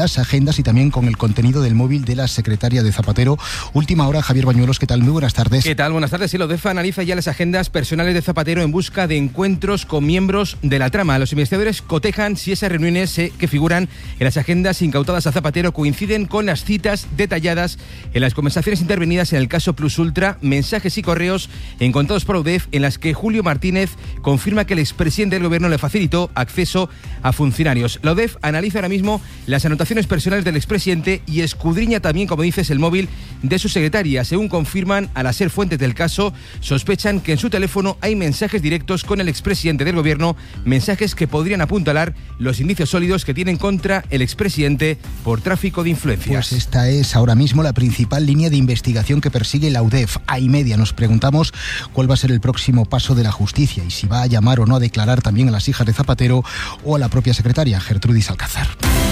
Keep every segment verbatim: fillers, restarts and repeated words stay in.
las agendas y también con el contenido del móvil de la secretaria de Zapatero. Última hora, Javier Bañuelos, ¿qué tal? Muy buenas tardes. ¿Qué tal? Buenas tardes. El ODEF analiza ya las agendas personales de Zapatero en busca de encuentros con miembros de la trama. Los investigadores cotejan si esas reuniones eh, que figuran en las agendas incautadas a Zapatero coinciden con las citas detalladas en las conversaciones intervenidas en el caso Plus Ultra, mensajes y correos encontrados por ODEF en las que Julio Martínez confirma que el expresidente del gobierno le facilitó acceso a funcionarios. La ODEF analiza ahora mismo las anotaciones personales del expresidente y escudriña también, como dices, el móvil de su secretaria. Según confirman al ser fuentes del caso, sospechan que en su teléfono hay mensajes directos con el expresidente del gobierno, mensajes que podrían apuntalar los indicios sólidos que tienen contra el expresidente por tráfico de influencias. Pues esta es ahora mismo la principal línea de investigación que persigue la UDEF. A y media nos preguntamos cuál va a ser el próximo paso de la justicia y si va a llamar o no a declarar también a las hijas de Zapatero o a la propia secretaria, Gertrudis Alcázar.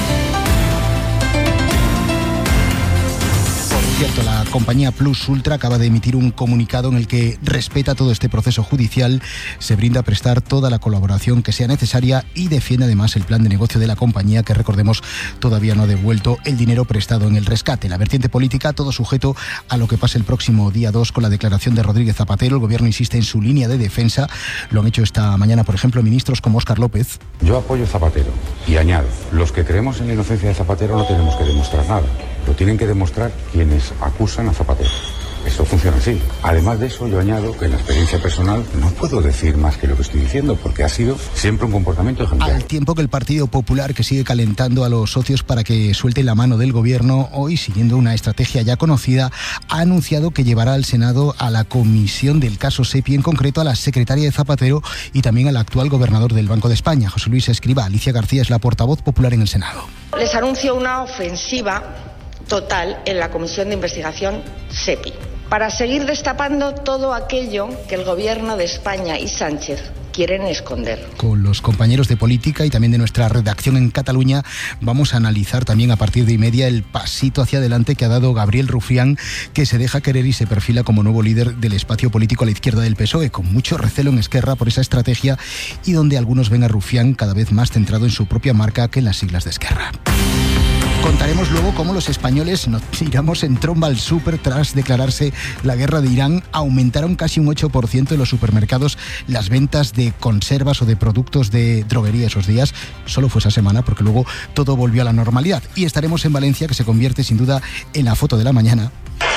Cierto, la compañía Plus Ultra acaba de emitir un comunicado en el que respeta todo este proceso judicial, se brinda a prestar toda la colaboración que sea necesaria y defiende además el plan de negocio de la compañía, que recordemos todavía no ha devuelto el dinero prestado en el rescate. La vertiente política, todo sujeto a lo que pase el próximo día dos con la declaración de Rodríguez Zapatero. El gobierno insiste en su línea de defensa. Lo han hecho esta mañana, por ejemplo, ministros como Óscar López. Yo apoyo a Zapatero y añado, los que creemos en la inocencia de Zapatero no tenemos que demostrar nada. Lo tienen que demostrar quienes acusan a Zapatero. Eso funciona así. Además de eso, yo añado que en la experiencia personal no puedo decir más que lo que estoy diciendo, porque ha sido siempre un comportamiento ejemplar. Al tiempo que el Partido Popular, que sigue calentando a los socios para que suelten la mano del gobierno, hoy, siguiendo una estrategia ya conocida, ha anunciado que llevará al Senado a la comisión del caso SEPI, en concreto a la secretaria de Zapatero y también al actual gobernador del Banco de España, José Luis Escrivá. Alicia García es la portavoz popular en el Senado. Les anuncio una ofensiva total en la Comisión de Investigación SEPI, para seguir destapando todo aquello que el Gobierno de España y Sánchez quieren esconder. Con los compañeros de política y también de nuestra redacción en Cataluña vamos a analizar también a partir de y media el pasito hacia adelante que ha dado Gabriel Rufián, que se deja querer y se perfila como nuevo líder del espacio político a la izquierda del P S O E, con mucho recelo en Esquerra por esa estrategia y donde algunos ven a Rufián cada vez más centrado en su propia marca que en las siglas de Esquerra. Contaremos luego cómo los españoles nos tiramos en tromba al súper tras declararse la guerra de Irán. Aumentaron casi un ocho por ciento en los supermercados las ventas de conservas o de productos de droguería esos días. Solo fue esa semana porque luego todo volvió a la normalidad. Y estaremos en Valencia, que se convierte sin duda en la foto de la mañana,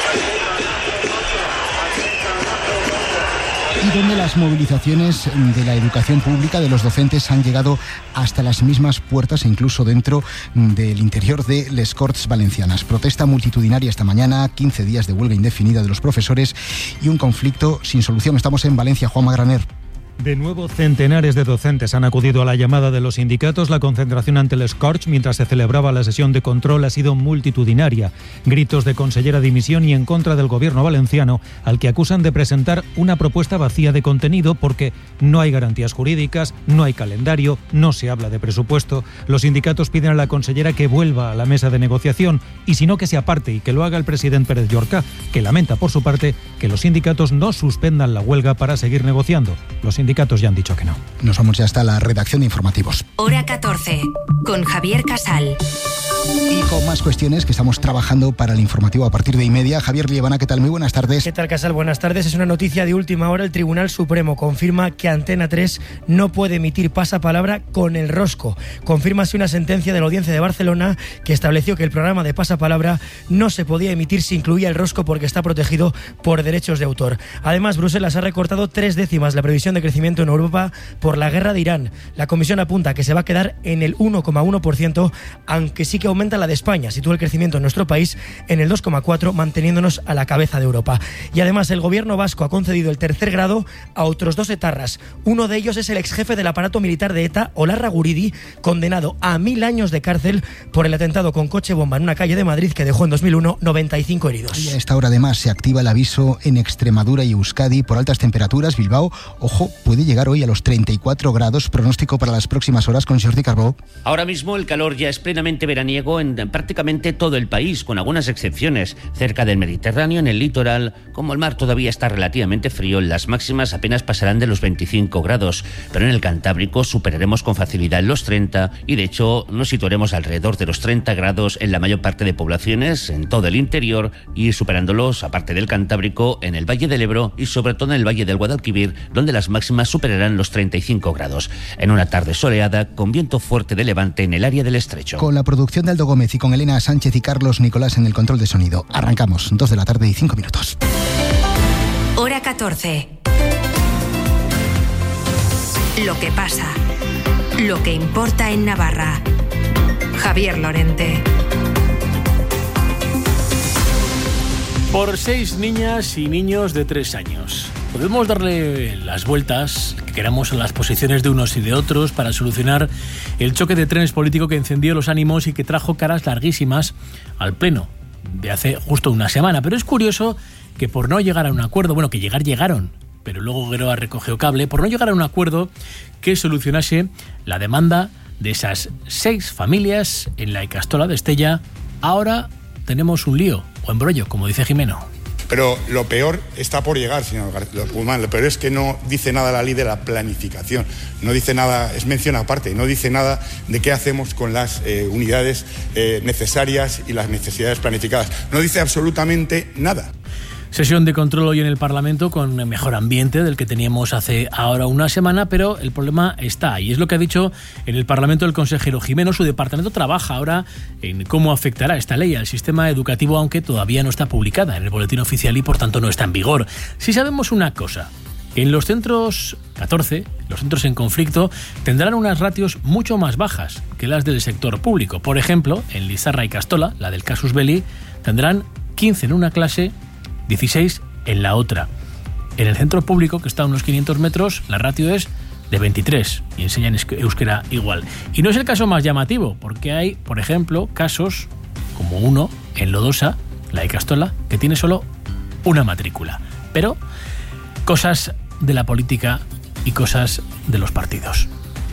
y donde las movilizaciones de la educación pública, de los docentes, han llegado hasta las mismas puertas e incluso dentro del interior de les Corts Valencianas. Protesta multitudinaria esta mañana, quince días de huelga indefinida de los profesores y un conflicto sin solución. Estamos en Valencia, Juanma Graner. De nuevo, centenares de docentes han acudido a la llamada de los sindicatos. La concentración ante el Scorch, mientras se celebraba la sesión de control, ha sido multitudinaria. Gritos de consellera dimisión y en contra del gobierno valenciano, al que acusan de presentar una propuesta vacía de contenido porque no hay garantías jurídicas, no hay calendario, no se habla de presupuesto. Los sindicatos piden a la consellera que vuelva a la mesa de negociación y, si no, que se aparte y que lo haga el presidente Pérez Llorca, que lamenta, por su parte, que los sindicatos no suspendan la huelga para seguir negociando. Los sindicatos ya han dicho que no. Nos vamos ya hasta la redacción de informativos. Hora catorce, con Javier Casal. Y con más cuestiones que estamos trabajando para el informativo a partir de y media. Javier Liebana, ¿qué tal? Muy buenas tardes. ¿Qué tal, Casal? Buenas tardes. Es una noticia de última hora. El Tribunal Supremo confirma que Antena tres no puede emitir pasapalabra con el rosco. Confirma así una sentencia de la Audiencia de Barcelona que estableció que el programa de pasapalabra no se podía emitir si incluía el rosco porque está protegido por derechos de autor. Además, Bruselas ha recortado tres décimas la previsión de crecimiento en Europa por la guerra de Irán. La Comisión apunta a que se va a quedar en el uno coma uno por ciento, aunque sí que aumenta la de España. Sitúa el crecimiento en nuestro país en el dos coma cuatro por ciento, manteniéndonos a la cabeza de Europa. Y además, el gobierno vasco ha concedido el tercer grado a otros dos etarras. Uno de ellos es el exjefe del aparato militar de ETA, Olarra Guridi, condenado a mil años de cárcel por el atentado con coche bomba en una calle de Madrid que dejó en dos mil uno noventa y cinco heridos. Y a esta hora además se activa el aviso en Extremadura y Euskadi por altas temperaturas. Bilbao, ojo, puede llegar hoy a los treinta y cuatro grados. Pronóstico para las próximas horas con Jordi Carbó. Ahora mismo el calor ya es plenamente veraniego en parte prácticamente todo el país, con algunas excepciones. Cerca del Mediterráneo, en el litoral, como el mar todavía está relativamente frío, las máximas apenas pasarán de los veinticinco grados, pero en el Cantábrico superaremos con facilidad los treinta y de hecho nos situaremos alrededor de los treinta grados en la mayor parte de poblaciones, en todo el interior, y superándolos, aparte del Cantábrico, en el Valle del Ebro y sobre todo en el Valle del Guadalquivir, donde las máximas superarán los treinta y cinco grados, en una tarde soleada con viento fuerte de levante en el área del estrecho. Con la producción de Aldo Gómez y con Elena Sánchez y Carlos Nicolás en el control de sonido. Arrancamos, dos de la tarde y cinco minutos. Hora catorce. Lo que pasa, lo que importa en Navarra. Javier Lorente. Por seis niñas y niños de tres años. Podemos darle las vueltas que queramos a las posiciones de unos y de otros para solucionar el choque de trenes político que encendió los ánimos y que trajo caras larguísimas al pleno de hace justo una semana. Pero es curioso que por no llegar a un acuerdo, bueno, que llegar llegaron, pero luego Gueroa recogió cable, por no llegar a un acuerdo que solucionase la demanda de esas seis familias en la Ikastola de Estella, ahora tenemos un lío o embrollo, como dice Jimeno. Pero lo peor está por llegar, señor Guzmán. Lo peor es que no dice nada la ley de la planificación. No dice nada, es mención aparte, no dice nada de qué hacemos con las eh, unidades eh, necesarias y las necesidades planificadas. No dice absolutamente nada. Sesión de control hoy en el Parlamento con mejor ambiente del que teníamos hace ahora una semana, pero el problema está ahí. Es lo que ha dicho en el Parlamento el consejero Jimeno. Su departamento trabaja ahora en cómo afectará esta ley al sistema educativo, aunque todavía no está publicada en el boletín oficial y por tanto no está en vigor. Si sabemos una cosa, en los centros catorce, los centros en conflicto, tendrán unas ratios mucho más bajas que las del sector público. Por ejemplo, en Lizarra y Castola, la del Casus Belli, tendrán quince en una clase, dieciséis en la otra. En el centro público, que está a unos quinientos metros, la ratio es de veintitrés y enseñan euskera igual. Y no es el caso más llamativo, porque hay, por ejemplo, casos como uno en Lodosa, la Ikastola, que tiene solo una matrícula. Pero cosas de la política y cosas de los partidos.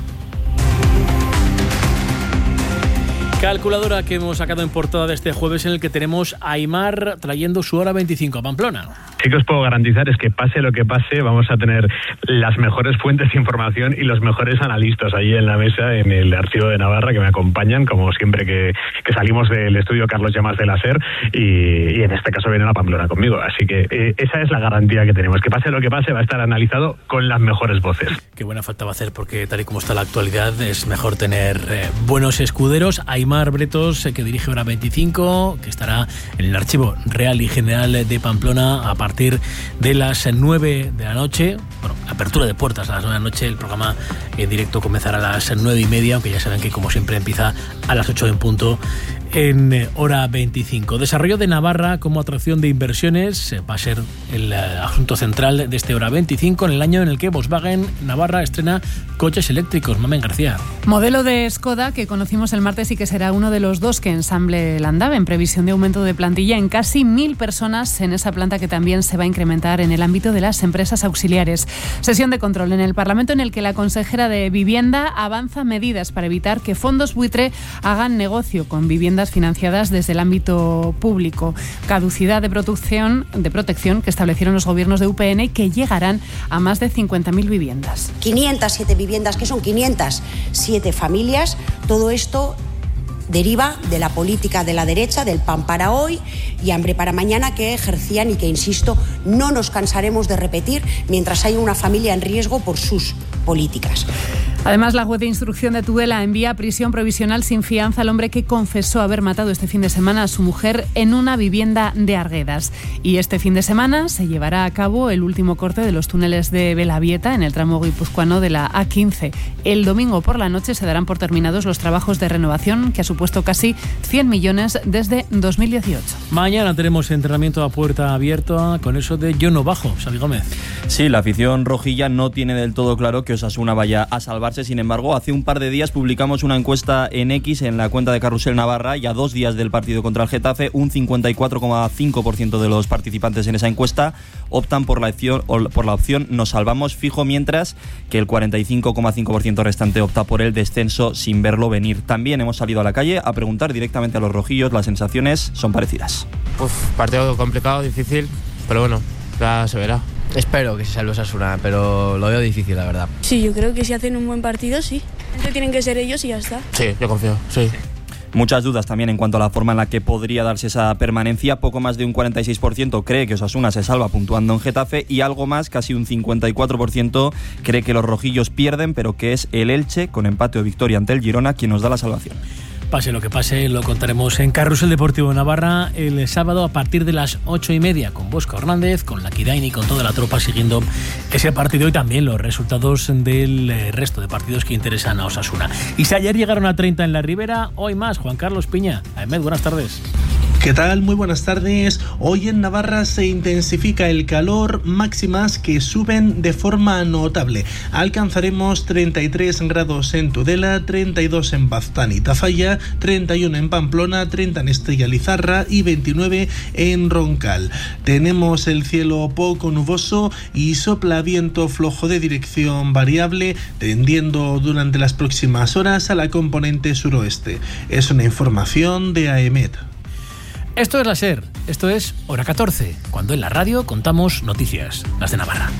Calculadora que hemos sacado en portada de este jueves, en el que tenemos a Aimar trayendo su hora veinticinco a Pamplona. Sí que os puedo garantizar es que pase lo que pase, vamos a tener las mejores fuentes de información y los mejores analistas allí en la mesa, en el Archivo de Navarra, que me acompañan, como siempre que, que salimos del estudio Carlos Llamas de la SER, y, y en este caso vienen a Pamplona conmigo. Así que eh, esa es la garantía que tenemos, que pase lo que pase va a estar analizado con las mejores voces. Qué buena falta va a hacer, porque tal y como está la actualidad es mejor tener eh, buenos escuderos. Aimar Bretos, eh, que dirige Hora veinticinco, que estará en el Archivo Real y General de Pamplona a partir de las nueve de la noche. Bueno, apertura de puertas a las nueve de la noche. El programa en directo comenzará a las nueve y media, aunque ya saben que como siempre empieza a las ocho en punto en Hora veinticinco. Desarrollo de Navarra como atracción de inversiones va a ser el asunto central de este Hora veinticinco, en el año en el que Volkswagen Navarra estrena coches eléctricos. Mamen García. Modelo de Skoda que conocimos el martes y que será uno de los dos que ensamble Landave, en previsión de aumento de plantilla en casi mil personas en esa planta, que también se va a incrementar en el ámbito de las empresas auxiliares. Sesión de control en el Parlamento, en el que la consejera de Vivienda avanza medidas para evitar que fondos buitre hagan negocio con viviendas financiadas desde el ámbito público. Caducidad de protección, de protección que establecieron los gobiernos de U P N y que llegarán a más de cincuenta mil viviendas. quinientas siete viviendas, que son quinientas siete familias. Todo esto deriva de la política de la derecha, del pan para hoy y hambre para mañana, que ejercían y que, insisto, no nos cansaremos de repetir mientras haya una familia en riesgo por sus políticas. Además, la juez de instrucción de Tudela envía a prisión provisional sin fianza al hombre que confesó haber matado este fin de semana a su mujer en una vivienda de Arguedas. Y este fin de semana se llevará a cabo el último corte de los túneles de Belavieta en el tramo guipuzcoano de la A quince. El domingo por la noche se darán por terminados los trabajos de renovación, que ha supuesto casi cien millones desde dos mil dieciocho. Mañana tenemos entrenamiento a puerta abierta con eso de yo no bajo. Xavi Gómez. Sí, la afición rojilla no tiene del todo claro que Osasuna vaya a salvar acabarse. Sin embargo, hace un par de días publicamos una encuesta en X, en la cuenta de Carrusel Navarra, y a dos días del partido contra el Getafe, un cincuenta y cuatro coma cinco por ciento de los participantes en esa encuesta optan por la opción, por la opción nos salvamos fijo, mientras que el cuarenta y cinco coma cinco por ciento restante opta por el descenso sin verlo venir. También hemos salido a la calle a preguntar directamente a los rojillos. Las sensaciones son parecidas. Uf, partido complicado, difícil, pero bueno, ya se verá. Espero que se salve Osasuna, pero lo veo difícil, la verdad. Sí, yo creo que si hacen un buen partido, sí. Tienen que ser ellos y ya está. Sí, yo confío, sí. Muchas dudas también en cuanto a la forma en la que podría darse esa permanencia. Poco más de un cuarenta y seis por ciento cree que Osasuna se salva puntuando en Getafe, y algo más, casi un cincuenta y cuatro por ciento, cree que los rojillos pierden, pero que es el Elche, con empate o victoria ante el Girona, quien nos da la salvación. Pase lo que pase, lo contaremos en Carrusel Deportivo Navarra el sábado a partir de las ocho y media, con Bosco Hernández, con la Kidain y con toda la tropa siguiendo ese partido y también los resultados del resto de partidos que interesan a Osasuna. Y si ayer llegaron a treinta en la Ribera, hoy más. Juan Carlos Piña. Ahmed, buenas tardes. ¿Qué tal? Muy buenas tardes. Hoy en Navarra se intensifica el calor, máximas que suben de forma notable. Alcanzaremos treinta y tres grados en Tudela, treinta y dos en Baztán y Tafalla, treinta y uno en Pamplona, treinta en Estella Lizarra y veintinueve en Roncal. Tenemos el cielo poco nuboso y sopla viento flojo de dirección variable, tendiendo durante las próximas horas a la componente suroeste. Es una información de A E M E T. Esto es la SER, esto es Hora catorce, cuando en la radio contamos noticias, las de Navarra.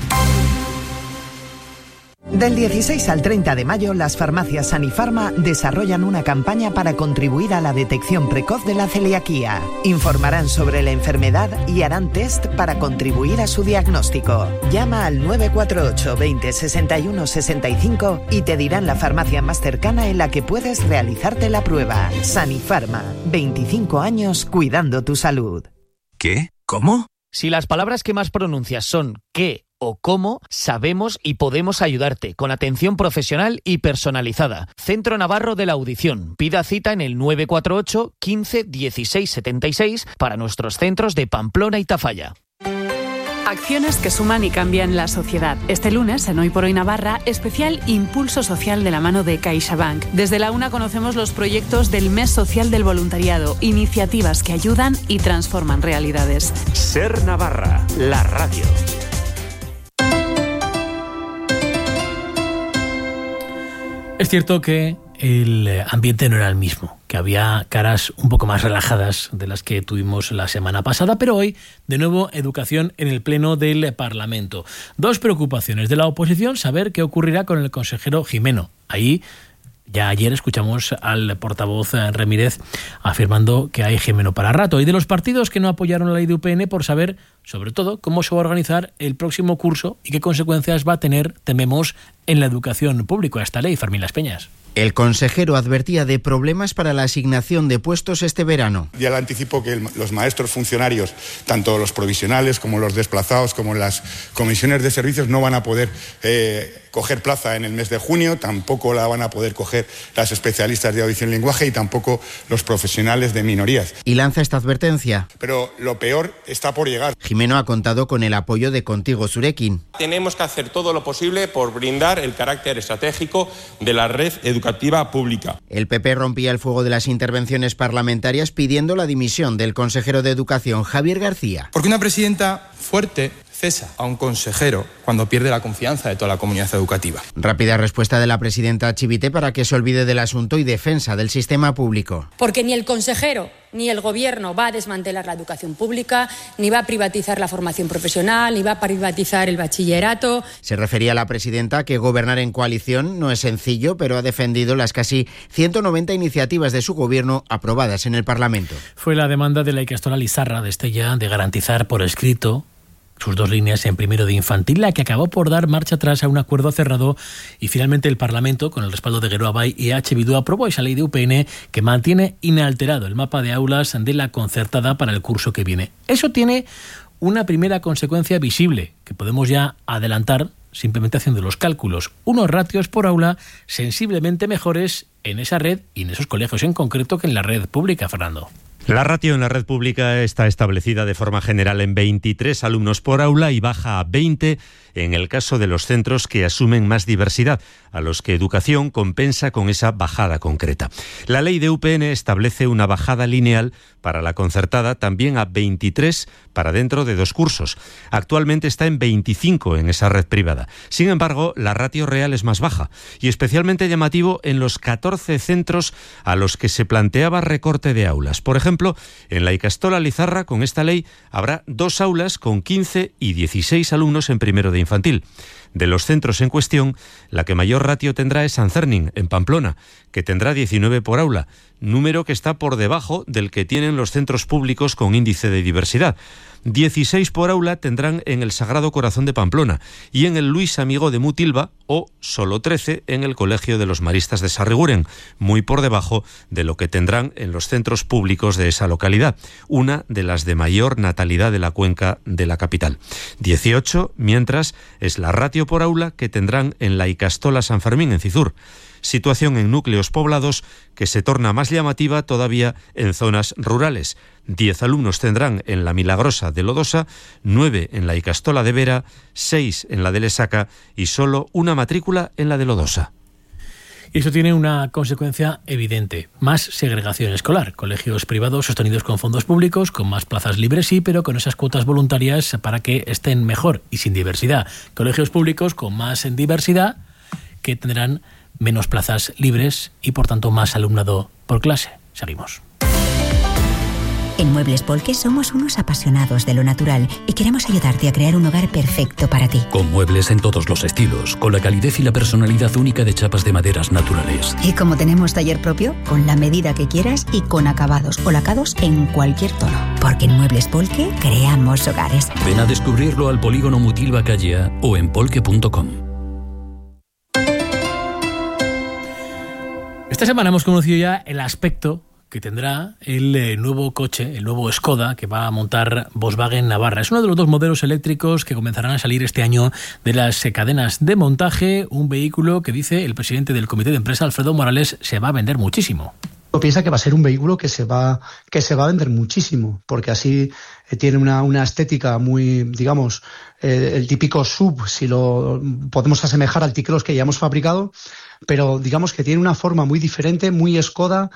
Del dieciséis al treinta de mayo, las farmacias Sanifarma desarrollan una campaña para contribuir a la detección precoz de la celiaquía. Informarán sobre la enfermedad y harán test para contribuir a su diagnóstico. Llama al nueve cuatro ocho veinte sesenta y uno sesenta y cinco y te dirán la farmacia más cercana en la que puedes realizarte la prueba. Sanifarma, veinticinco años cuidando tu salud. ¿Qué? ¿Cómo? Si las palabras que más pronuncias son qué o cómo, sabemos y podemos ayudarte con atención profesional y personalizada. Centro Navarro de la Audición. Pida cita en el nueve cuatro ocho quince dieciséis setenta y seis para nuestros centros de Pamplona y Tafalla. Acciones que suman y cambian la sociedad. Este lunes, en Hoy por Hoy Navarra, especial Impulso Social de la mano de CaixaBank. Desde la UNA conocemos los proyectos del Mes Social del Voluntariado, iniciativas que ayudan y transforman realidades. Ser Navarra, la radio. Es cierto que el ambiente no era el mismo, que había caras un poco más relajadas de las que tuvimos la semana pasada, pero hoy, de nuevo, educación en el Pleno del Parlamento. Dos preocupaciones de la oposición: saber qué ocurrirá con el consejero Jimeno. Ahí, ya ayer escuchamos al portavoz Ramírez afirmando que hay Jimeno para rato. Y de los partidos que no apoyaron la ley de U P N, por saber, sobre todo, cómo se va a organizar el próximo curso y qué consecuencias va a tener, tememos, en la educación pública esta ley. Fermín Las Peñas. El consejero advertía de problemas para la asignación de puestos este verano. Ya le anticipo que el, los maestros funcionarios, tanto los provisionales como los desplazados, como las comisiones de servicios, no van a poder eh, coger plaza en el mes de junio, tampoco la van a poder coger las especialistas de audición y lenguaje y tampoco los profesionales de minorías. Y lanza esta advertencia. Pero lo peor está por llegar. Jimeno ha contado con el apoyo de Contigo Zurekin. Tenemos que hacer todo lo posible por brindar el carácter estratégico de la red educativa educativa pública. El P P rompía el fuego de las intervenciones parlamentarias pidiendo la dimisión del consejero de Educación, Javier García. Porque una presidenta fuerte cesa a un consejero cuando pierde la confianza de toda la comunidad educativa. Rápida respuesta de la presidenta Chivite para que se olvide del asunto y defensa del sistema público. Porque ni el consejero ni el gobierno va a desmantelar la educación pública, ni va a privatizar la formación profesional, ni va a privatizar el bachillerato. Se refería a la presidenta que gobernar en coalición no es sencillo, pero ha defendido las casi ciento noventa iniciativas de su gobierno aprobadas en el Parlamento. Fue la demanda de la Ikastola Lizarra de Estella de garantizar por escrito sus dos líneas en primero de infantil, la que acabó por dar marcha atrás a un acuerdo cerrado, y finalmente el Parlamento, con el respaldo de Geroa Bai y H. Bildu, aprobó esa ley de U P N que mantiene inalterado el mapa de aulas de la concertada para el curso que viene. Eso tiene una primera consecuencia visible, que podemos ya adelantar simplemente haciendo los cálculos: unos ratios por aula sensiblemente mejores en esa red y en esos colegios en concreto que en la red pública, Fernando. La ratio en la red pública está establecida de forma general en veintitrés alumnos por aula y baja a veinte en el caso de los centros que asumen más diversidad, a los que Educación compensa con esa bajada concreta. La ley de U P N establece una bajada lineal para la concertada también a veintitrés para dentro de dos cursos. Actualmente está en veinticinco en esa red privada. Sin embargo, la ratio real es más baja y especialmente llamativo en los catorce centros a los que se planteaba recorte de aulas. Por ejemplo, en la Ikastola Lizarra, con esta ley, habrá dos aulas con quince y dieciséis alumnos en primero de infantil. De los centros en cuestión, la que mayor ratio tendrá es San Cernin, en Pamplona, que tendrá diecinueve por aula, número que está por debajo del que tienen los centros públicos con índice de diversidad. dieciséis por aula tendrán en el Sagrado Corazón de Pamplona y en el Luis Amigo de Mutilva, o solo trece en el Colegio de los Maristas de Sarriguren, muy por debajo de lo que tendrán en los centros públicos de esa localidad, una de las de mayor natalidad de la cuenca de la capital. dieciocho, mientras, es la ratio por aula que tendrán en la Ikastola San Fermín, en Cizur. Situación en núcleos poblados que se torna más llamativa todavía en zonas rurales. Diez alumnos tendrán en la Milagrosa de Lodosa, nueve en la Ikastola de Vera, seis en la de Lesaca y solo una matrícula en la de Lodosa. Y eso tiene una consecuencia evidente: más segregación escolar. Colegios privados sostenidos con fondos públicos, con más plazas libres sí, pero con esas cuotas voluntarias para que estén mejor y sin diversidad. Colegios públicos con más diversidad que tendrán menos plazas libres y por tanto más alumnado por clase. Seguimos. En Muebles Polke somos unos apasionados de lo natural y queremos ayudarte a crear un hogar perfecto para ti. Con muebles en todos los estilos, con la calidez y la personalidad única de chapas de maderas naturales. Y como tenemos taller propio, con la medida que quieras y con acabados o lacados en cualquier tono. Porque en Muebles Polke creamos hogares. Ven a descubrirlo al polígono Mutilva Calle o en polke punto com. Esta semana hemos conocido ya el aspecto que tendrá el eh, nuevo coche, el nuevo Skoda, que va a montar Volkswagen Navarra. Es uno de los dos modelos eléctricos que comenzarán a salir este año de las eh, cadenas de montaje, un vehículo que, dice el presidente del comité de empresa, Alfredo Morales, se va a vender muchísimo. Piensa que va a ser un vehículo que se va que se va a vender muchísimo, porque así eh, tiene una, una estética muy, digamos, eh, el típico sub, si lo podemos asemejar al T-Cross que ya hemos fabricado, pero digamos que tiene una forma muy diferente, muy Skoda,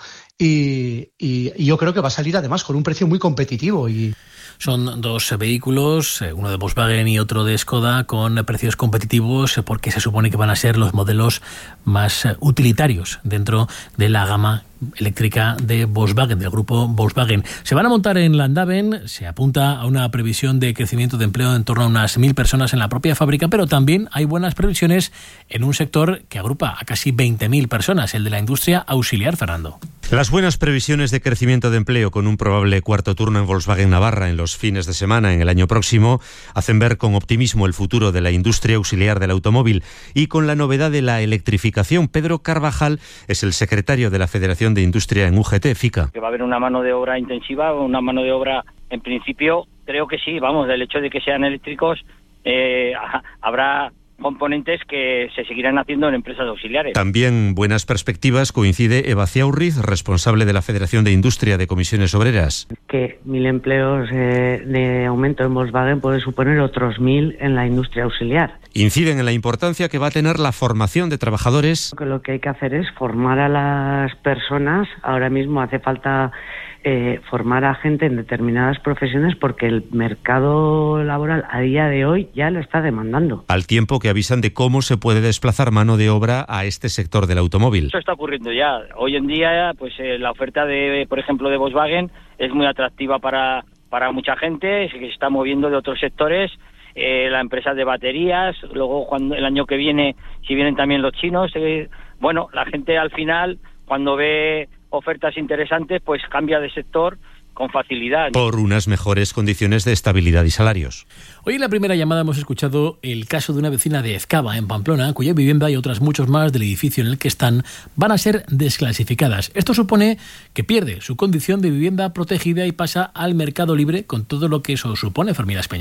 y, y, y yo creo que va a salir además con un precio muy competitivo. Y son dos vehículos, uno de Volkswagen y otro de Skoda, con precios competitivos porque se supone que van a ser los modelos más utilitarios dentro de la gama eléctrica de Volkswagen, del grupo Volkswagen. Se van a montar en Landaven, se apunta a una previsión de crecimiento de empleo en torno a unas mil personas en la propia fábrica, pero también hay buenas previsiones en un sector que agrupa a casi veinte mil personas, el de la industria auxiliar, Fernando. Las buenas previsiones de crecimiento de empleo con un probable cuarto turno en Volkswagen Navarra en los fines de semana en el año próximo hacen ver con optimismo el futuro de la industria auxiliar del automóvil y con la novedad de la electrificación. Pedro Carvajal es el secretario de la Federación de Industria en U G T, FICA. Que va a haber una mano de obra intensiva, una mano de obra, en principio, creo que sí, vamos, del hecho de que sean eléctricos, eh, habrá componentes que se seguirán haciendo en empresas auxiliares. También buenas perspectivas, coincide Eva Ciaurriz, responsable de la Federación de Industria de Comisiones Obreras. Que mil empleos eh, de aumento en Volkswagen puede suponer otros mil en la industria auxiliar. Inciden en la importancia que va a tener la formación de trabajadores. Que lo que hay que hacer es formar a las personas. Ahora mismo hace falta eh, formar a gente en determinadas profesiones porque el mercado laboral a día de hoy ya lo está demandando. Al tiempo que avisan de cómo se puede desplazar mano de obra a este sector del automóvil. Eso está ocurriendo ya. Hoy en día, pues eh, la oferta de, por ejemplo, de Volkswagen es muy atractiva para, para mucha gente que se está moviendo de otros sectores. Eh, la empresa de baterías, luego cuando el año que viene, si vienen también los chinos, eh, bueno, la gente al final, cuando ve ofertas interesantes, pues cambia de sector con facilidad. Por unas mejores condiciones de estabilidad y salarios. Hoy en la primera llamada hemos escuchado el caso de una vecina de Ezcaba, en Pamplona, cuya vivienda y otras muchos más del edificio en el que están van a ser desclasificadas. Esto supone que pierde su condición de vivienda protegida y pasa al mercado libre con todo lo que eso supone, Fermín Las Peñas.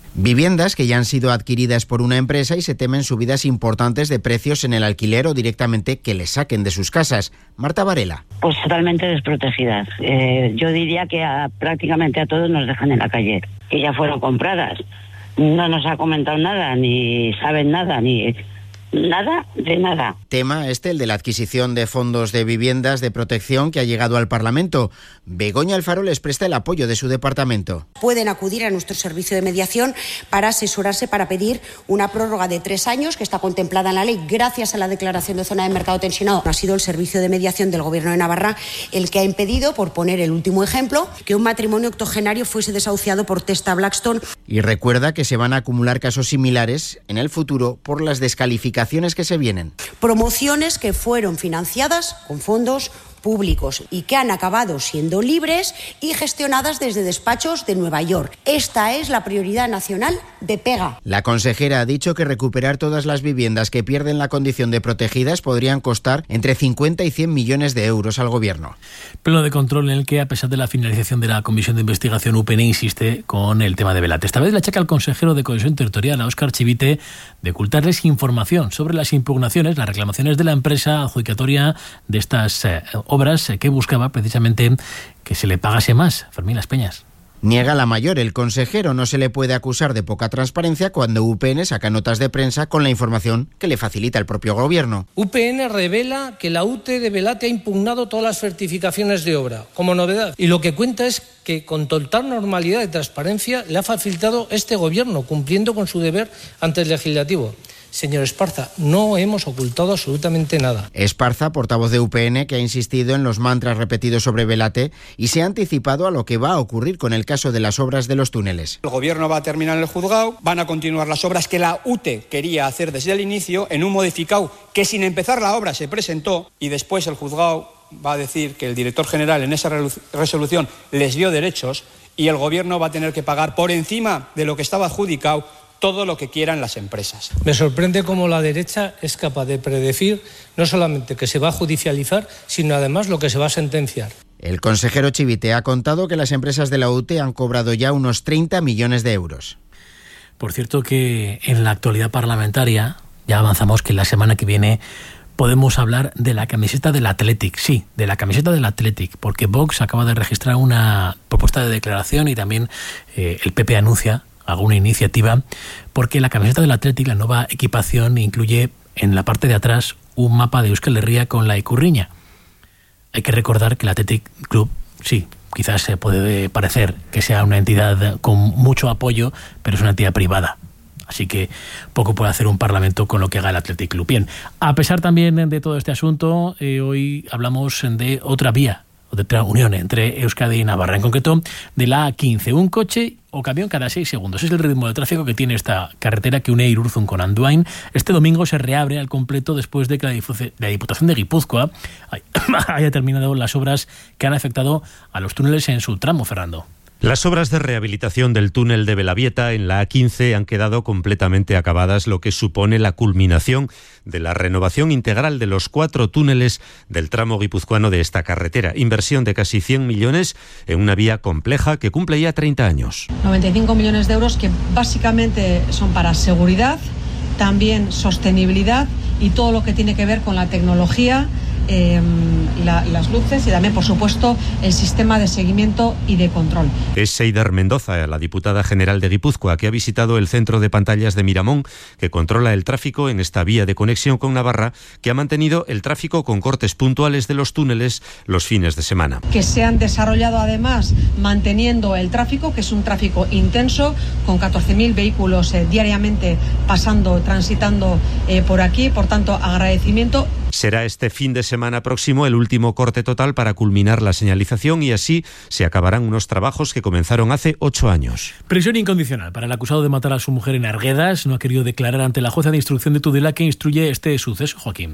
Viviendas que ya han sido adquiridas por una empresa y se temen subidas importantes de precios en el alquiler o directamente que les saquen de sus casas. Marta Varela. Pues totalmente desprotegidas. Eh, yo diría que a, prácticamente a todos nos dejan en la calle, que ya fueron compradas. No nos ha comentado nada, ni saben nada, ni... Nada de nada. Tema este, el de la adquisición de fondos de viviendas de protección que ha llegado al Parlamento. Begoña Alfaro les presta el apoyo de su departamento. Pueden acudir a nuestro servicio de mediación para asesorarse, para pedir una prórroga de tres años que está contemplada en la ley gracias a la declaración de zona de mercado tensionado. Ha sido el servicio de mediación del Gobierno de Navarra el que ha impedido, por poner el último ejemplo, que un matrimonio octogenario fuese desahuciado por testa Blackstone. Y recuerda que se van a acumular casos similares en el futuro por las descalificaciones que se vienen. Promociones que fueron financiadas con fondos públicos y que han acabado siendo libres y gestionadas desde despachos de Nueva York. Esta es la prioridad nacional de Pega. La consejera ha dicho que recuperar todas las viviendas que pierden la condición de protegidas podrían costar entre cincuenta y cien millones de euros al Gobierno. Pleno de control en el que, a pesar de la finalización de la Comisión de Investigación, U P N insiste con el tema de Velate. Esta vez le achaca al consejero de Cohesión Territorial, a Óscar Chivite, de ocultarles información sobre las impugnaciones, las reclamaciones de la empresa adjudicatoria de estas eh, obras que buscaba precisamente que se le pagase más. Fermín Las Peñas. Niega la mayor. El consejero no se le puede acusar de poca transparencia cuando U P N saca notas de prensa con la información que le facilita el propio Gobierno. U P N revela que la U T E de Velate ha impugnado todas las certificaciones de obra, como novedad. Y lo que cuenta es que con total normalidad y transparencia le ha facilitado este Gobierno, cumpliendo con su deber ante el Legislativo. Señor Esparza, no hemos ocultado absolutamente nada. Esparza, portavoz de U P N, que ha insistido en los mantras repetidos sobre Velate y se ha anticipado a lo que va a ocurrir con el caso de las obras de los túneles. El Gobierno va a terminar en el juzgado, van a continuar las obras que la U T E quería hacer desde el inicio en un modificado que sin empezar la obra se presentó y después el juzgado va a decir que el director general en esa resolución les dio derechos y el Gobierno va a tener que pagar por encima de lo que estaba adjudicado todo lo que quieran las empresas. Me sorprende cómo la derecha es capaz de predecir no solamente que se va a judicializar, sino además lo que se va a sentenciar. El consejero Chivite ha contado que las empresas de la U T E han cobrado ya unos treinta millones de euros. Por cierto que en la actualidad parlamentaria, ya avanzamos que la semana que viene podemos hablar de la camiseta del Athletic, sí, de la camiseta del Athletic, porque Vox acaba de registrar una propuesta de declaración y también eh, el P P anuncia alguna iniciativa, porque la camiseta del Athletic, la nueva equipación, incluye en la parte de atrás un mapa de Euskal Herria con la Ikurriña. Hay que recordar que el Athletic Club, sí, quizás se puede parecer que sea una entidad con mucho apoyo, pero es una entidad privada. Así que poco puede hacer un parlamento con lo que haga el Athletic Club. Bien, a pesar también de todo este asunto, eh, hoy hablamos de otra vía, o de otra unión entre Euskadi y Navarra, en concreto de la A quince, un coche o camión cada seis segundos. Es el ritmo de tráfico que tiene esta carretera que une Irurzun con Andoain. Este domingo se reabre al completo después de que la Diputación de Guipúzcoa haya terminado las obras que han afectado a los túneles en su tramo, Fernando. Las obras de rehabilitación del túnel de Belavieta en la A quince han quedado completamente acabadas, lo que supone la culminación de la renovación integral de los cuatro túneles del tramo guipuzcoano de esta carretera. Inversión de casi cien millones en una vía compleja que cumple ya treinta años. noventa y cinco millones de euros que básicamente son para seguridad, también sostenibilidad y todo lo que tiene que ver con la tecnología, Eh, la, las luces y también, por supuesto, el sistema de seguimiento y de control. Es Seider Mendoza, la diputada general de Guipúzcoa, que ha visitado el centro de pantallas de Miramón, que controla el tráfico en esta vía de conexión con Navarra, que ha mantenido el tráfico con cortes puntuales de los túneles los fines de semana. Que se han desarrollado además manteniendo el tráfico, que es un tráfico intenso, con catorce mil vehículos eh, diariamente pasando, transitando eh, por aquí. Por tanto, agradecimiento. Será este fin de semana próximo el último corte total para culminar la señalización y así se acabarán unos trabajos que comenzaron hace ocho años. Prisión incondicional para el acusado de matar a su mujer en Arguedas. No ha querido declarar ante la jueza de instrucción de Tudela que instruye este suceso, Joaquín.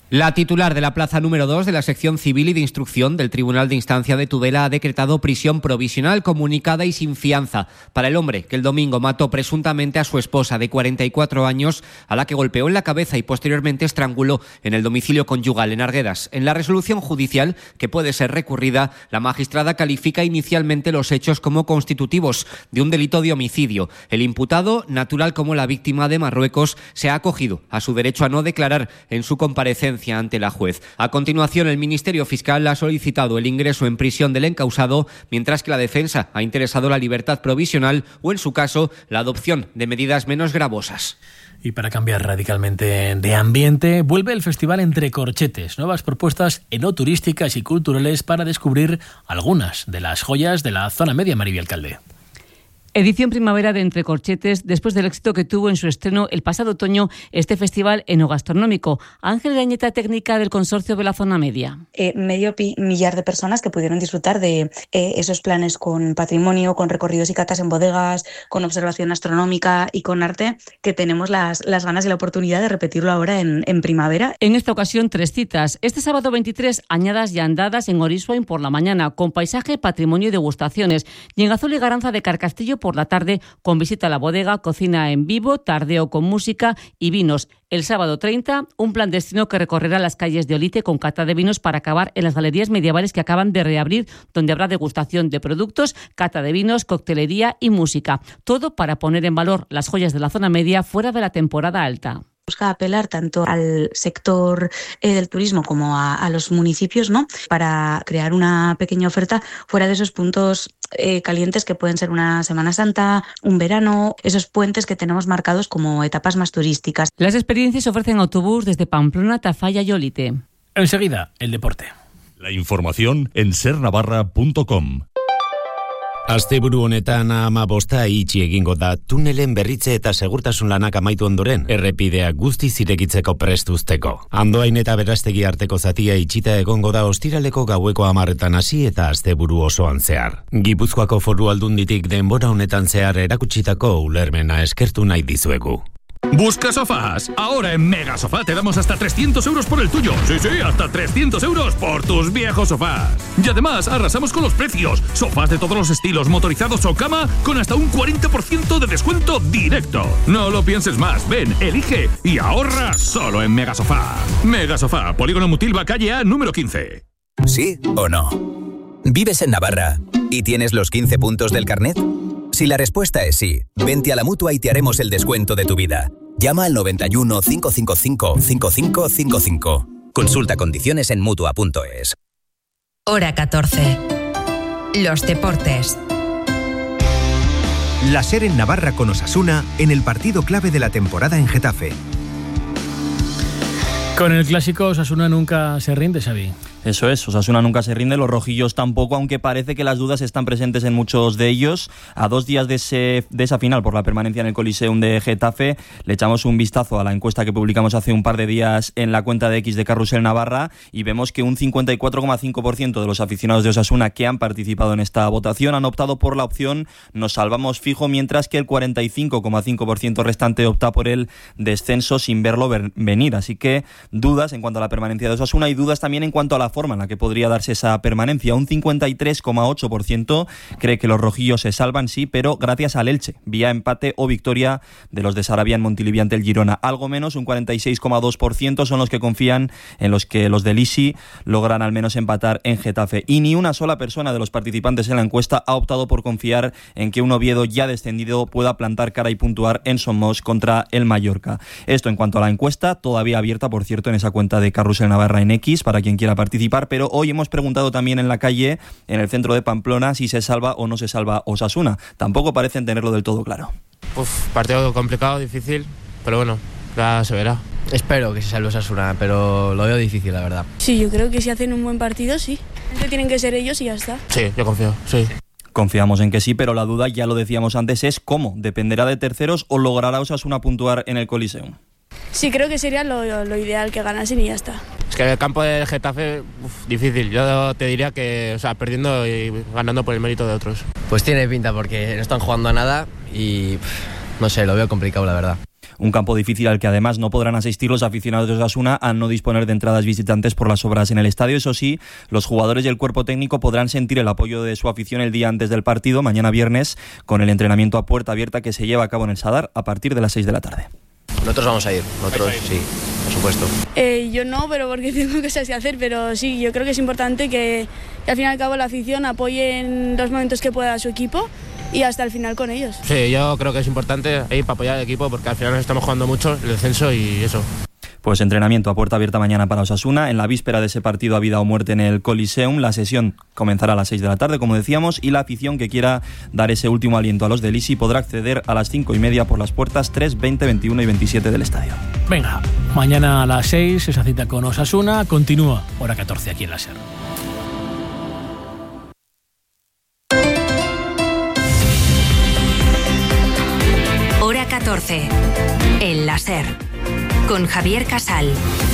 La titular de la plaza número dos de la sección civil y de instrucción del Tribunal de Instancia de Tudela ha decretado prisión provisional comunicada y sin fianza para el hombre que el domingo mató presuntamente a su esposa de cuarenta y cuatro años, a la que golpeó en la cabeza y posteriormente estranguló en el domicilio conyugal en Arguedas. En la resolución judicial, que puede ser recurrida, la magistrada califica inicialmente los hechos como constitutivos de un delito de homicidio. El imputado, natural como la víctima de Marruecos, se ha acogido a su derecho a no declarar en su comparecencia ante la juez. A continuación, el Ministerio Fiscal ha solicitado el ingreso en prisión del encausado, mientras que la defensa ha interesado la libertad provisional o, en su caso, la adopción de medidas menos gravosas. Y para cambiar radicalmente de ambiente, vuelve el Festival Entre Corchetes, nuevas propuestas enoturísticas y culturales para descubrir algunas de las joyas de la zona media, Maribel Alcalde. Edición primavera de Entre Corchetes, después del éxito que tuvo en su estreno el pasado otoño este festival enogastronómico. Ángel Gañeta, técnica del Consorcio de la Zona Media. Eh, medio pi- millar de personas que pudieron disfrutar de eh, esos planes con patrimonio, con recorridos y catas en bodegas, con observación astronómica y con arte, que tenemos las, las ganas y la oportunidad de repetirlo ahora en, en primavera. En esta ocasión, tres citas. Este sábado veintitrés, añadas y andadas en Orissuain por la mañana, con paisaje, patrimonio y degustaciones. Y en Azul y Garanza de Carcastillo por la tarde, con visita a la bodega, cocina en vivo, tardeo con música y vinos. El sábado treinta, un plan destino que recorrerá las calles de Olite con cata de vinos para acabar en las galerías medievales que acaban de reabrir, donde habrá degustación de productos, cata de vinos, coctelería y música. Todo para poner en valor las joyas de la zona media fuera de la temporada alta. Busca apelar tanto al sector eh, del turismo como a, a los municipios, ¿no?, para crear una pequeña oferta fuera de esos puntos eh, calientes que pueden ser una Semana Santa, un verano, esos puentes que tenemos marcados como etapas más turísticas. Las experiencias se ofrecen en autobús desde Pamplona, Tafalla y Olite. Enseguida, el deporte. La información en ser navarra punto com. Asteburu honetan hamabosta itxi egingo da tunelen berritze eta segurtasun lanak amaitu ondoren, errepideak guztiz irekitzeko prest uzteko. Andoain eta Berastegi arteko zatia itxita egongo da ostiraleko gaueko hamarretan hasi eta asteburu osoan zehar. Gipuzkoako Foru Aldunditik denbora honetan zehar erakutsitako ulermena eskertu nahi dizuegu. ¿Busca sofás? Ahora en Mega Sofá te damos hasta trescientos euros por el tuyo. Sí, sí, hasta trescientos euros por tus viejos sofás. Y además arrasamos con los precios. Sofás de todos los estilos, motorizados o cama, con hasta un cuarenta por ciento de descuento directo. No lo pienses más. Ven, elige y ahorra solo en Mega Sofá. Mega Sofá, Polígono Mutilva, calle A, número quince. ¿Sí o no? ¿Vives en Navarra y tienes los quince puntos del carnet? Si la respuesta es sí, vente a la Mutua y te haremos el descuento de tu vida. Llama al noventa y uno, cinco cinco cinco, cinco cinco cinco cinco. Consulta condiciones en Mutua punto es. Hora catorce. Los deportes. La SER en Navarra con Osasuna en el partido clave de la temporada en Getafe. Con el clásico, Osasuna nunca se rinde, Xavi. Eso es, Osasuna nunca se rinde, los rojillos tampoco, aunque parece que las dudas están presentes en muchos de ellos. A dos días de, ese, de esa final por la permanencia en el Coliseum de Getafe, le echamos un vistazo a la encuesta que publicamos hace un par de días en la cuenta de X de Carrusel Navarra y vemos que un cincuenta y cuatro coma cinco por ciento de los aficionados de Osasuna que han participado en esta votación han optado por la opción nos salvamos fijo, mientras que el cuarenta y cinco coma cinco por ciento restante opta por el descenso sin verlo venir. Así que dudas en cuanto a la permanencia de Osasuna y dudas también en cuanto a la forma en la que podría darse esa permanencia. Un cincuenta y tres coma ocho por ciento cree que los rojillos se salvan, sí, pero gracias al Elche, vía empate o victoria de los de Sarabia en Montilivi ante el Girona. Algo menos, un cuarenta y seis coma dos por ciento son los que confían en los que los del Isi logran al menos empatar en Getafe. Y ni una sola persona de los participantes en la encuesta ha optado por confiar en que un Oviedo ya descendido pueda plantar cara y puntuar en Somos contra el Mallorca. Esto en cuanto a la encuesta, todavía abierta, por cierto, en esa cuenta de Carrusel Navarra en X, para quien quiera participar. Pero hoy hemos preguntado también en la calle, en el centro de Pamplona, si se salva o no se salva Osasuna. Tampoco parecen tenerlo del todo claro. Uf, partido complicado, difícil, pero bueno, ya se verá. Espero que se salve Osasuna, pero lo veo difícil, la verdad. Sí, yo creo que si hacen un buen partido, sí. Tienen que ser ellos y ya está. Sí, yo confío, sí. Confiamos en que sí, pero la duda, ya lo decíamos antes, es cómo. ¿Dependerá de terceros o logrará Osasuna puntuar en el Coliseum? Sí, creo que sería lo, lo ideal, que ganasen y ya está. Es que el campo de Getafe, uf, difícil. Yo te diría que, o sea, perdiendo y ganando por el mérito de otros. Pues tiene pinta porque no están jugando a nada y pff, no sé, lo veo complicado, la verdad. Un campo difícil al que además no podrán asistir los aficionados de Osasuna al no disponer de entradas visitantes por las obras en el estadio. Eso sí, los jugadores y el cuerpo técnico podrán sentir el apoyo de su afición el día antes del partido, mañana viernes, con el entrenamiento a puerta abierta que se lleva a cabo en el Sadar a partir de las seis de la tarde. Nosotros vamos a ir, nosotros sí, por supuesto. Eh, yo no, pero porque tengo cosas que hacer, pero sí, yo creo que es importante que, que al fin y al cabo la afición apoye en los momentos que pueda a su equipo y hasta el final con ellos. Sí, yo creo que es importante ir para apoyar al equipo porque al final nos estamos jugando mucho el descenso y eso. Pues entrenamiento a puerta abierta mañana para Osasuna. En la víspera de ese partido a vida o muerte en el Coliseum, la sesión comenzará a las seis de la tarde, como decíamos, y la afición que quiera dar ese último aliento a los del Isi podrá acceder a las cinco y media por las puertas tres, veinte, veintiuno y veintisiete del estadio. Venga, mañana a las seis, esa cita con Osasuna, continúa hora catorce aquí en la SER. Hora catorce, en la SER, con Javier Casal.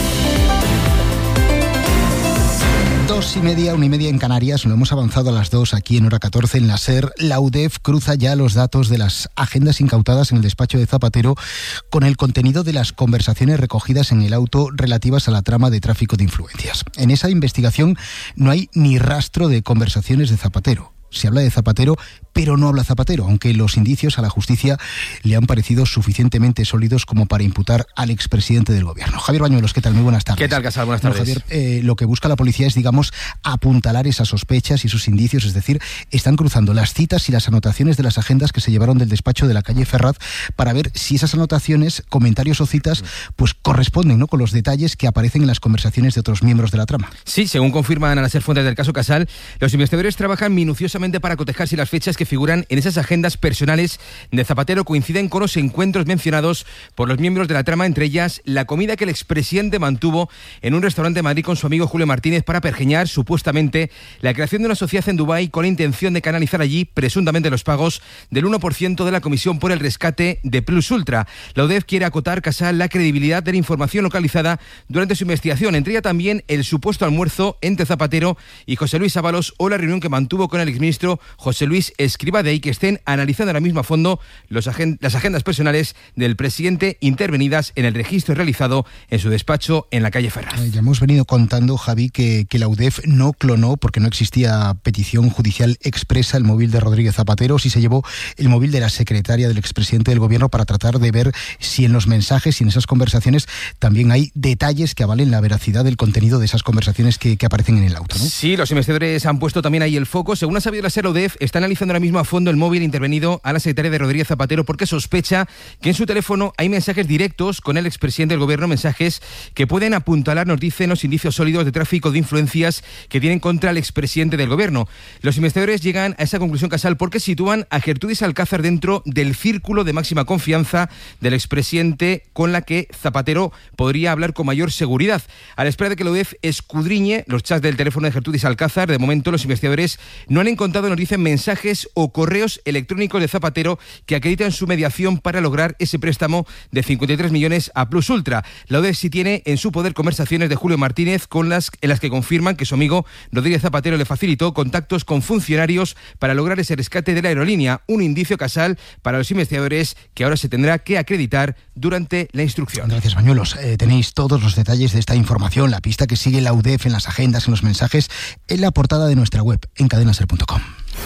Dos y media, una y media en Canarias, lo hemos avanzado a las dos aquí en hora catorce en la SER. La U D E F cruza ya los datos de las agendas incautadas en el despacho de Zapatero con el contenido de las conversaciones recogidas en el auto relativas a la trama de tráfico de influencias. En esa investigación no hay ni rastro de conversaciones de Zapatero. Se habla de Zapatero, pero no habla Zapatero, aunque los indicios a la justicia le han parecido suficientemente sólidos como para imputar al expresidente del gobierno. Javier Bañuelos, ¿qué tal? Muy buenas tardes. ¿Qué tal, Casal? Buenas tardes. No, Javier, eh, lo que busca la policía es, digamos, apuntalar esas sospechas y sus indicios, es decir, están cruzando las citas y las anotaciones de las agendas que se llevaron del despacho de la calle Ferraz para ver si esas anotaciones, comentarios o citas, pues corresponden, ¿no?, con los detalles que aparecen en las conversaciones de otros miembros de la trama. Sí, según confirman a las fuentes del caso Casal, los investigadores trabajan minuciosamente para cotejar si las fechas que figuran en esas agendas personales de Zapatero coinciden con los encuentros mencionados por los miembros de la trama, entre ellas la comida que el expresidente mantuvo en un restaurante de Madrid con su amigo Julio Martínez para pergeñar supuestamente la creación de una sociedad en Dubái con la intención de canalizar allí presuntamente los pagos del uno por ciento de la comisión por el rescate de Plus Ultra. La U D E F quiere acotar, Casal, la credibilidad de la información localizada durante su investigación, entre ella también el supuesto almuerzo entre Zapatero y José Luis Ábalos o la reunión que mantuvo con el exministro José Luis Escribadei, que estén analizando ahora mismo a fondo los agen- las agendas personales del presidente intervenidas en el registro realizado en su despacho en la calle Ferraz. Ya hemos venido contando, Javi, que, que la U D E F no clonó, porque no existía petición judicial expresa, el móvil de Rodríguez Zapatero, si se llevó el móvil de la secretaria del expresidente del gobierno para tratar de ver si en los mensajes y en esas conversaciones también hay detalles que avalen la veracidad del contenido de esas conversaciones que, que aparecen en el auto, ¿no? Sí, los investigadores han puesto también ahí el foco. Según ha sabido la SER, la U D E F está analizando ahora mismo a fondo el móvil intervenido a la secretaria de Rodríguez Zapatero porque sospecha que en su teléfono hay mensajes directos con el expresidente del gobierno, mensajes que pueden apuntalar, nos dicen, los indicios sólidos de tráfico de influencias que tienen contra el expresidente del gobierno. Los investigadores llegan a esa conclusión, Casal, porque sitúan a Gertrudis Alcázar dentro del círculo de máxima confianza del expresidente con la que Zapatero podría hablar con mayor seguridad. A la espera de que la U D E F escudriñe los chats del teléfono de Gertrudis Alcázar, de momento los investigadores no han encontrado, nos dicen, mensajes o correos electrónicos de Zapatero que acreditan su mediación para lograr ese préstamo de cincuenta y tres millones a Plus Ultra. La U D E F sí tiene en su poder conversaciones de Julio Martínez con las, en las que confirman que su amigo Rodríguez Zapatero le facilitó contactos con funcionarios para lograr ese rescate de la aerolínea, un indicio, Casal, para los investigadores que ahora se tendrá que acreditar durante la instrucción. Gracias, Bañuelos. Eh, tenéis todos los detalles de esta información, la pista que sigue la U D E F en las agendas, en los mensajes, en la portada de nuestra web, en cadena ser punto com.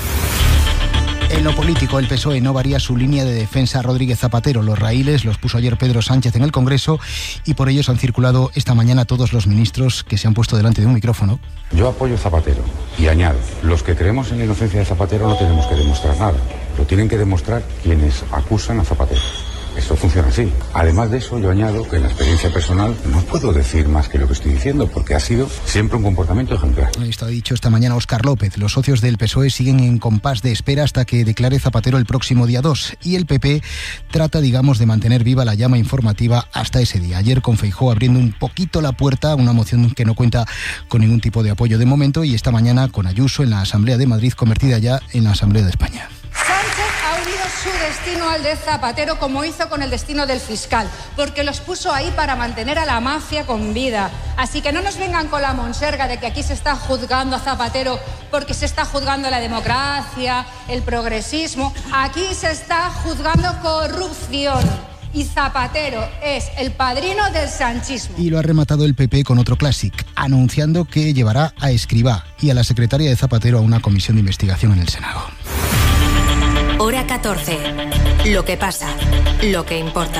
En lo político, el P S O E no varía su línea de defensa a Rodríguez Zapatero. Los raíles los puso ayer Pedro Sánchez en el Congreso y por ellos han circulado esta mañana todos los ministros que se han puesto delante de un micrófono. Yo apoyo a Zapatero y añado, los que creemos en la inocencia de Zapatero no tenemos que demostrar nada. Lo tienen que demostrar quienes acusan a Zapatero. Esto funciona así. Además de eso, yo añado que en la experiencia personal no puedo decir más que lo que estoy diciendo, porque ha sido siempre un comportamiento ejemplar. Esto ha dicho esta mañana Óscar López. Los socios del P S O E siguen en compás de espera hasta que declare Zapatero el próximo día dos. Y el P P trata, digamos, de mantener viva la llama informativa hasta ese día. Ayer con Feijóo abriendo un poquito la puerta a una moción que no cuenta con ningún tipo de apoyo de momento, y esta mañana con Ayuso en la Asamblea de Madrid, convertida ya en la Asamblea de España. Sánchez ha unido su destino al de Zapatero, como hizo con el destino del fiscal, porque los puso ahí para mantener a la mafia con vida. Así que no nos vengan con la monserga de que aquí se está juzgando a Zapatero porque se está juzgando la democracia, el progresismo. Aquí se está juzgando corrupción. Y Zapatero es el padrino del sanchismo. Y lo ha rematado el P P con otro clásico, anunciando que llevará a Escrivá y a la secretaria de Zapatero a una comisión de investigación en el Senado. Hora catorce. Lo que pasa, lo que importa.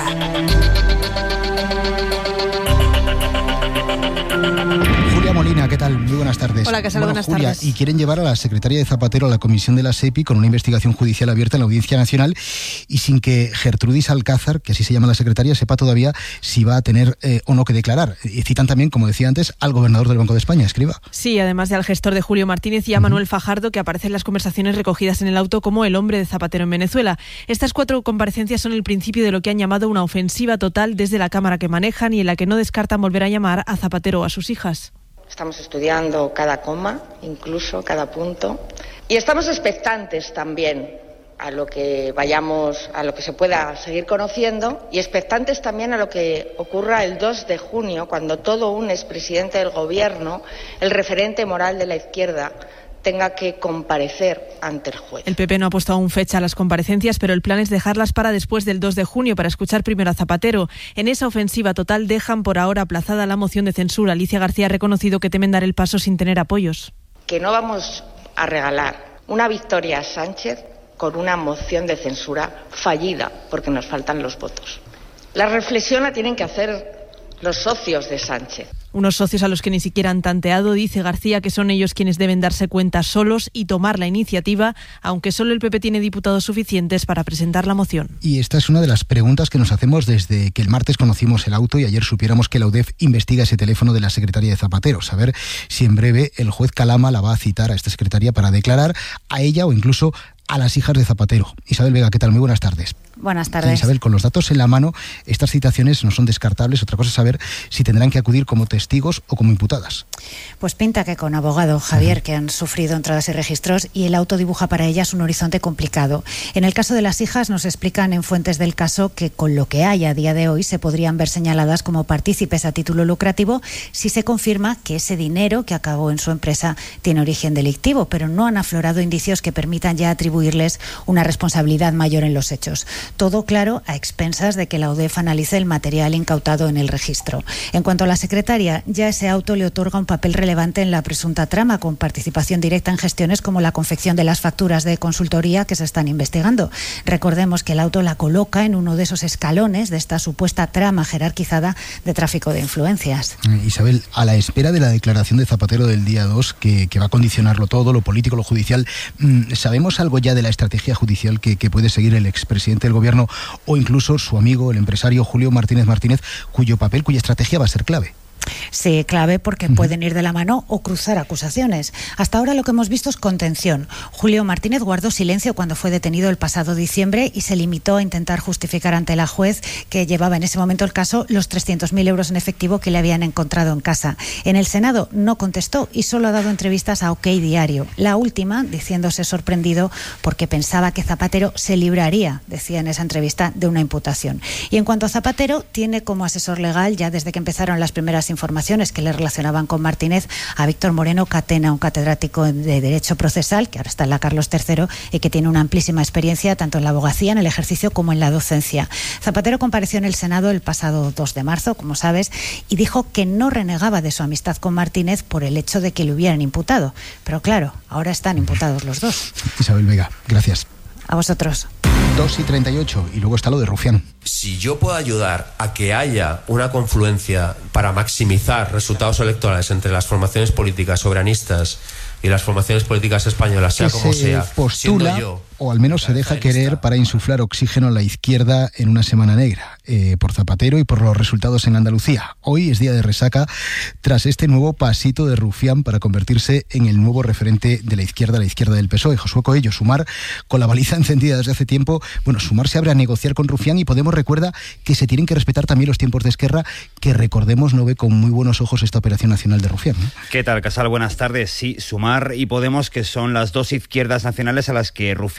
Julia Molina, ¿qué tal? Muy buenas tardes. Hola, Casal, bueno, buenas Julia, tardes. Y quieren llevar a la secretaria de Zapatero a la comisión de la SEPI con una investigación judicial abierta en la Audiencia Nacional y sin que Gertrudis Alcázar, que así se llama la secretaria, sepa todavía si va a tener eh, o no que declarar. Y citan también, como decía antes, al gobernador del Banco de España, Escrivá. Sí, además de al gestor de Julio Martínez y a Manuel Fajardo, que aparece en las conversaciones recogidas en el auto como el hombre de Zapatero en Venezuela. Estas cuatro comparecencias son el principio de lo que han llamado una ofensiva total desde la Cámara que manejan y en la que no descartan volver a llamar a Zapatero o a sus hijas. Estamos estudiando cada coma, incluso cada punto, y estamos expectantes también a lo que vayamos, a lo que se pueda seguir conociendo, y expectantes también a lo que ocurra el dos de junio, cuando todo un expresidente del Gobierno, el referente moral de la izquierda, tenga que comparecer ante el juez. El P P no ha puesto aún fecha a las comparecencias, pero el plan es dejarlas para después del dos de junio para escuchar primero a Zapatero. En esa ofensiva total dejan por ahora aplazada la moción de censura. Alicia García ha reconocido que temen dar el paso sin tener apoyos. Que no vamos a regalar una victoria a Sánchez con una moción de censura fallida, porque nos faltan los votos. La reflexión la tienen que hacer los socios de Sánchez. Unos socios a los que ni siquiera han tanteado, dice García, que son ellos quienes deben darse cuenta solos y tomar la iniciativa, aunque solo el P P tiene diputados suficientes para presentar la moción. Y esta es una de las preguntas que nos hacemos desde que el martes conocimos el auto y ayer supiéramos que la U D E F investiga ese teléfono de la secretaria de Zapatero. Saber si en breve el juez Calama la va a citar a esta secretaria para declarar a ella o incluso a las hijas de Zapatero. Isabel Vega, ¿qué tal? Muy buenas tardes. Buenas tardes. Isabel, con los datos en la mano, estas citaciones no son descartables. Otra cosa es saber si tendrán que acudir como testigos o como imputadas. Pues pinta que con abogado, Javier, que han sufrido entradas y registros, y el auto dibuja para ellas un horizonte complicado. En el caso de las hijas, nos explican en fuentes del caso que con lo que hay a día de hoy se podrían ver señaladas como partícipes a título lucrativo si se confirma que ese dinero que acabó en su empresa tiene origen delictivo, pero no han aflorado indicios que permitan ya atribuirles una responsabilidad mayor en los hechos. Todo claro a expensas de que la U D E F analice el material incautado en el registro. En cuanto a la secretaria, ya ese auto le otorga un papel relevante en la presunta trama, con participación directa en gestiones como la confección de las facturas de consultoría que se están investigando. Recordemos que el auto la coloca en uno de esos escalones de esta supuesta trama jerarquizada de tráfico de influencias. Isabel, a la espera de la declaración de Zapatero del día dos, que, que va a condicionarlo todo, lo político, lo judicial, ¿sabemos algo ya de la estrategia judicial que, que puede seguir el expresidente del Gobierno o incluso su amigo, el empresario Julio Martínez Martínez, cuyo papel, cuya estrategia va a ser clave? Sí, clave porque pueden ir de la mano o cruzar acusaciones. Hasta ahora lo que hemos visto es contención. Julio Martínez guardó silencio cuando fue detenido el pasado diciembre y se limitó a intentar justificar ante la juez, que llevaba en ese momento el caso, los trescientos mil euros en efectivo que le habían encontrado en casa. En el Senado no contestó y solo ha dado entrevistas a OK Diario. La última diciéndose sorprendido porque pensaba que Zapatero se libraría, decía en esa entrevista, de una imputación. Y en cuanto a Zapatero, tiene como asesor legal, ya desde que empezaron las primeras informaciones que le relacionaban con Martínez, a Víctor Moreno Catena, un catedrático de Derecho Procesal, que ahora está en la Carlos tercero y que tiene una amplísima experiencia tanto en la abogacía, en el ejercicio, como en la docencia. Zapatero compareció en el Senado el pasado dos de marzo, como sabes, y dijo que no renegaba de su amistad con Martínez por el hecho de que le hubieran imputado. Pero claro, ahora están imputados los dos. Isabel Vega, gracias. A vosotros. dos y treinta y ocho, y luego está lo de Rufián. Si yo puedo ayudar a que haya una confluencia para maximizar resultados electorales entre las formaciones políticas soberanistas y las formaciones políticas españolas, sea como sea, postula, yo, o al menos se deja querer para insuflar oxígeno a la izquierda en una semana negra, eh, por Zapatero y por los resultados en Andalucía. Hoy es día de resaca tras este nuevo pasito de Rufián para convertirse en el nuevo referente de la izquierda, la izquierda del P S O E. Josué Coello, Sumar, con la baliza encendida desde hace tiempo, bueno, Sumar se abre a negociar con Rufián y Podemos recuerda que se tienen que respetar también los tiempos de Esquerra, que recordemos no ve con muy buenos ojos esta operación nacional de Rufián, ¿no? ¿Qué tal, Casal? Buenas tardes. Sí, Sumar y Podemos, que son las dos izquierdas nacionales a las que Rufián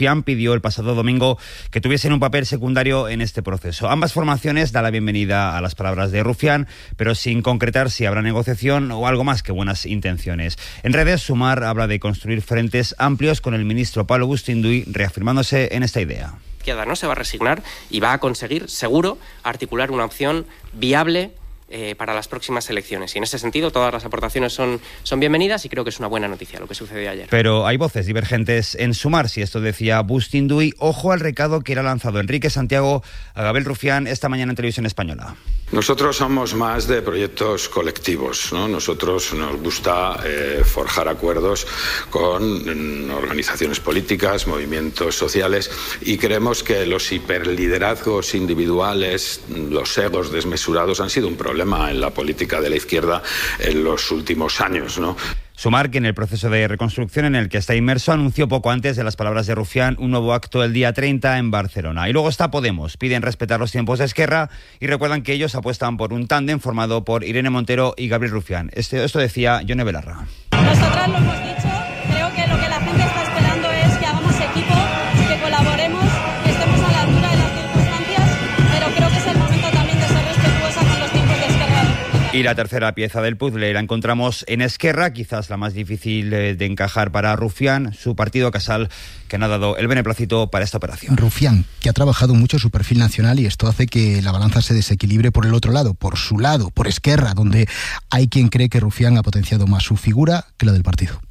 Rufián pidió el pasado domingo que tuviesen un papel secundario en este proceso. Ambas formaciones dan la bienvenida a las palabras de Rufián, pero sin concretar si habrá negociación o algo más que buenas intenciones. En redes, Sumar habla de construir frentes amplios con el ministro Pablo Bustinduy, reafirmándose en esta idea. La izquierda no se va a resignar y va a conseguir, seguro, articular una opción viable Eh, para las próximas elecciones. Y en ese sentido todas las aportaciones son, son bienvenidas y creo que es una buena noticia lo que sucedió ayer. Pero hay voces divergentes en Sumar. Si esto decía Bustinduy, ojo al recado que era lanzado Enrique Santiago a Gabriel Rufián esta mañana en Televisión Española. Nosotros somos más de proyectos colectivos, ¿no? Nosotros nos gusta eh, forjar acuerdos con mm, organizaciones políticas, movimientos sociales, y creemos que los hiperliderazgos individuales, los egos desmesurados han sido un problema en la política de la izquierda en los últimos años, ¿no? Sumar, que en el proceso de reconstrucción en el que está inmerso, anunció poco antes de las palabras de Rufián un nuevo acto el día treinta en Barcelona. Y luego está Podemos. Piden respetar los tiempos de Esquerra y recuerdan que ellos apuestan por un tándem formado por Irene Montero y Gabriel Rufián. Este, esto decía Yone Belarra. Nosotras lo hemos dicho. Creo que lo que la gente está esperando es que hagamos equipo, que colaboremos, que estemos a la altura de las circunstancias, pero creo que es el momento también de ser respetuosa con los tiempos de Esquerra. Y la tercera pieza del puzzle la encontramos en Esquerra, quizás la más difícil de encajar para Rufián, su partido Casal, que no ha dado el beneplácito para esta operación. Rufián, que ha trabajado mucho su perfil nacional, y esto hace que la balanza se desequilibre por el otro lado, por su lado, por Esquerra, donde hay quien cree que Rufián ha potenciado más su figura que la del partido.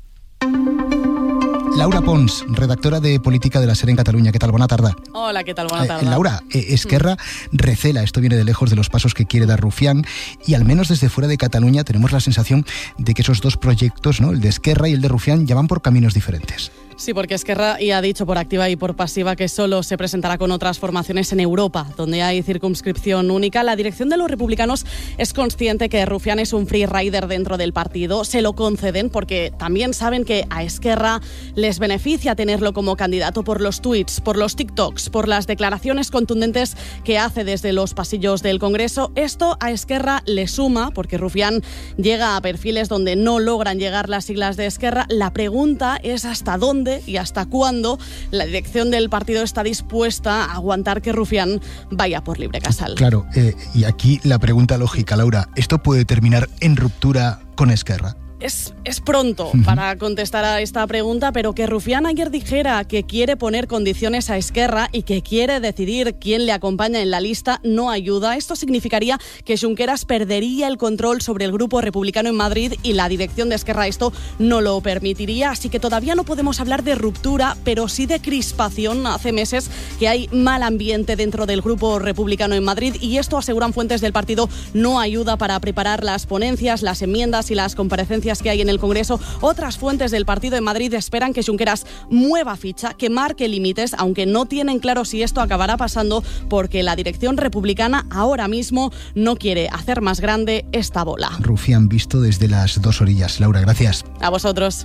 Laura Pons, redactora de Política de la SER en Cataluña. ¿Qué tal? Buena tarde. Hola, ¿qué tal? Buena tarde. Eh, Laura, eh, Esquerra recela, esto viene de lejos, de los pasos que quiere dar Rufián, y al menos desde fuera de Cataluña tenemos la sensación de que esos dos proyectos, ¿no?, el de Esquerra y el de Rufián, ya van por caminos diferentes. Sí, porque Esquerra ya ha dicho por activa y por pasiva que solo se presentará con otras formaciones en Europa, donde hay circunscripción única. La dirección de los republicanos es consciente que Rufián es un free rider dentro del partido. Se lo conceden porque también saben que a Esquerra les beneficia tenerlo como candidato por los tweets, por los TikToks, por las declaraciones contundentes que hace desde los pasillos del Congreso. Esto a Esquerra le suma porque Rufián llega a perfiles donde no logran llegar las siglas de Esquerra. La pregunta es hasta dónde y hasta cuándo la dirección del partido está dispuesta a aguantar que Rufián vaya por libre casal. Claro, eh, y aquí la pregunta lógica, Laura, ¿esto puede terminar en ruptura con Esquerra? Es, es pronto para contestar a esta pregunta, pero que Rufián ayer dijera que quiere poner condiciones a Esquerra y que quiere decidir quién le acompaña en la lista no ayuda. Esto significaría que Junqueras perdería el control sobre el grupo republicano en Madrid y la dirección de Esquerra esto no lo permitiría. Así que todavía no podemos hablar de ruptura, pero sí de crispación. Hace meses que hay mal ambiente dentro del grupo republicano en Madrid y esto, aseguran fuentes del partido, no ayuda para preparar las ponencias, las enmiendas y las comparecencias que hay en el Congreso. Otras fuentes del partido en Madrid esperan que Junqueras mueva ficha, que marque límites, aunque no tienen claro si esto acabará pasando porque la dirección republicana ahora mismo no quiere hacer más grande esta bola. Rufián visto desde las dos orillas. Laura, gracias. A vosotros.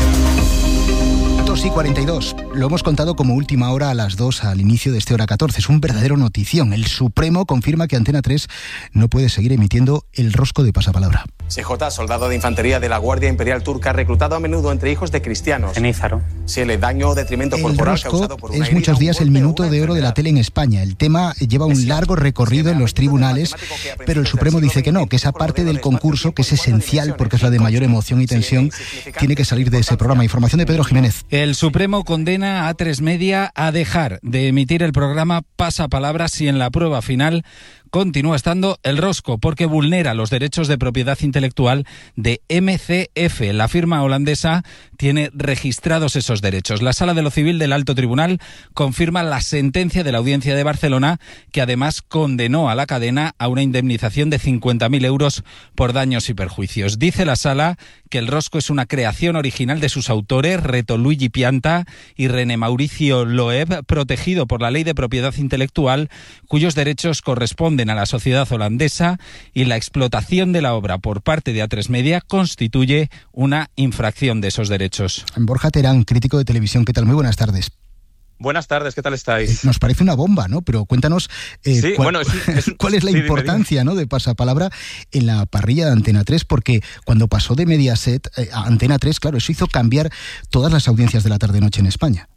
dos y cuarenta y dos. Lo hemos contado como última hora a las dos al inicio de este Hora catorce. Es un verdadero notición. El Supremo confirma que Antena tres no puede seguir emitiendo el rosco de pasapalabra. C J, soldado de infantería de la Guardia Imperial Turca, reclutado a menudo entre hijos de cristianos. En Ízaro. Sí, el daño o detrimento el corporal rosco causado por una es muchos herida, días el minuto de oro de la tele en España. El tema lleva un largo recorrido en los tribunales, pero el Supremo dice que no, que esa parte del concurso, que es esencial porque es la de mayor emoción y tensión, tiene que salir de ese programa. Información de Pedro Jiménez. El Supremo condena a A tres Media a dejar de emitir el programa Pasapalabra si en la prueba final continúa estando el rosco, porque vulnera los derechos de propiedad intelectual de M C F. La firma holandesa tiene registrados esos derechos. La Sala de lo Civil del Alto Tribunal confirma la sentencia de la Audiencia de Barcelona, que además condenó a la cadena a una indemnización de cincuenta mil euros por daños y perjuicios. Dice la Sala que el rosco es una creación original de sus autores, Reto Luigi Pianta y René Mauricio Loeb, protegido por la Ley de Propiedad Intelectual, cuyos derechos corresponden a la sociedad holandesa, y la explotación de la obra por parte de A tres Media constituye una infracción de esos derechos. Borja Terán, crítico de televisión, ¿qué tal? Muy buenas tardes. Buenas tardes, ¿qué tal estáis? Nos parece una bomba, ¿no? Pero cuéntanos eh, sí, cuál, bueno, es, es, cuál es la sí, importancia, dime, dime. ¿no?, de Pasapalabra en la parrilla de Antena tres, porque cuando pasó de Mediaset eh, a Antena tres, claro, eso hizo cambiar todas las audiencias de la tarde-noche en España.